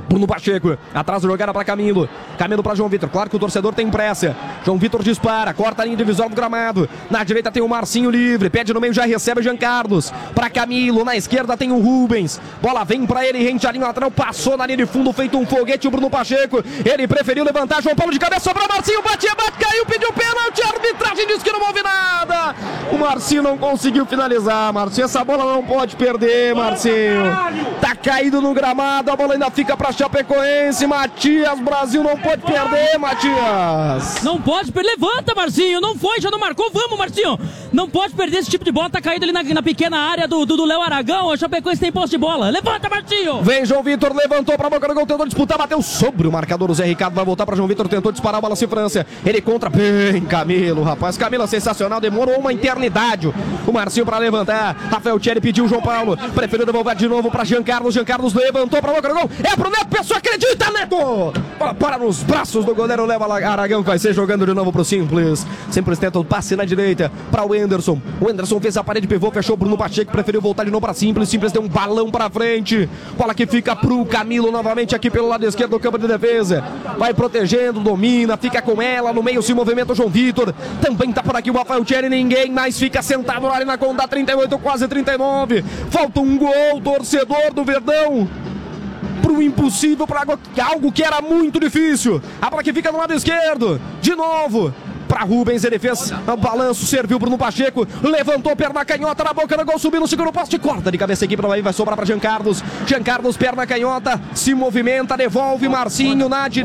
Bruno Pacheco, atrás da jogada para Camilo. Camilo para João Vitor, claro que o torcedor tem pressa. João Vitor dispara, corta a linha divisória do gramado. Na direita tem o Marcinho livre, pede no meio, já recebe o Jean Carlos. Para Camilo, na esquerda tem o Rubens. Bola vem para ele, rente a linha lateral, passou na linha de fundo, feito um foguete o Bruno Pacheco. Ele preferiu levantar, João Paulo de cabeça, sobrou Marcinho, batia, bate, caiu, pediu pênalti, a arbitragem disse que não houve nada. O Marcinho não conseguiu finalizar, Marcinho, essa bola não pode perder, Marcinho. Tá caído no gramado, a bola ainda fica para Chapecoense. Matias, Brasil não pode perder, Matias. Não pode perder, levanta, Marcinho. Não foi, já não marcou, vamos, Marcinho. Não pode perder esse tipo de bola, tá caído ali na, na pequena área do Léo do, do Aragão. A Chapecoense tem posse de bola. Levanta, Marcinho. Vem João Vitor, levantou pra boca do gol, tentou disputar, bateu sobre o marcador. O Zé Ricardo vai voltar pra João Vitor, tentou disparar a bola sem França. Ele contra bem Camilo, rapaz. Camilo é sensacional, demorou uma eternidade. O Marcinho pra levantar. Rafael Thierry pediu o João Paulo, preferiu devolver de novo pra Jean Carlos. Jean Carlos levantou pra boca do gol. É pro Neto, pessoal, acredita, Neto! Bola para nos braços do goleiro, leva Aragão, vai ser jogando de novo pro Simples. Simples tenta o passe na direita para o Anderson. O Anderson fez a parede pivô, fechou Bruno Pacheco, preferiu voltar de novo para Simples. Simples deu um balão para frente. Bola que fica pro Camilo novamente aqui pelo lado esquerdo do campo de defesa. Vai protegendo, domina, fica com ela. No meio se movimenta o João Vitor. Também tá por aqui o Rafael Thierry, ninguém mais fica sentado na Arena Condá, trinta e oito, quase trinta e nove. Falta um gol, torcedor do Verdão. Pro impossível, para algo que era muito difícil. A bola que fica no lado esquerdo. De novo. Para Rubens, ele fez o balanço, serviu Bruno Pacheco, levantou, perna canhota na boca do gol, subiu no segundo poste, corta de cabeça aqui, vai sobrar para Jean Carlos. Jean Carlos, perna canhota, se movimenta, devolve Marcinho na direita.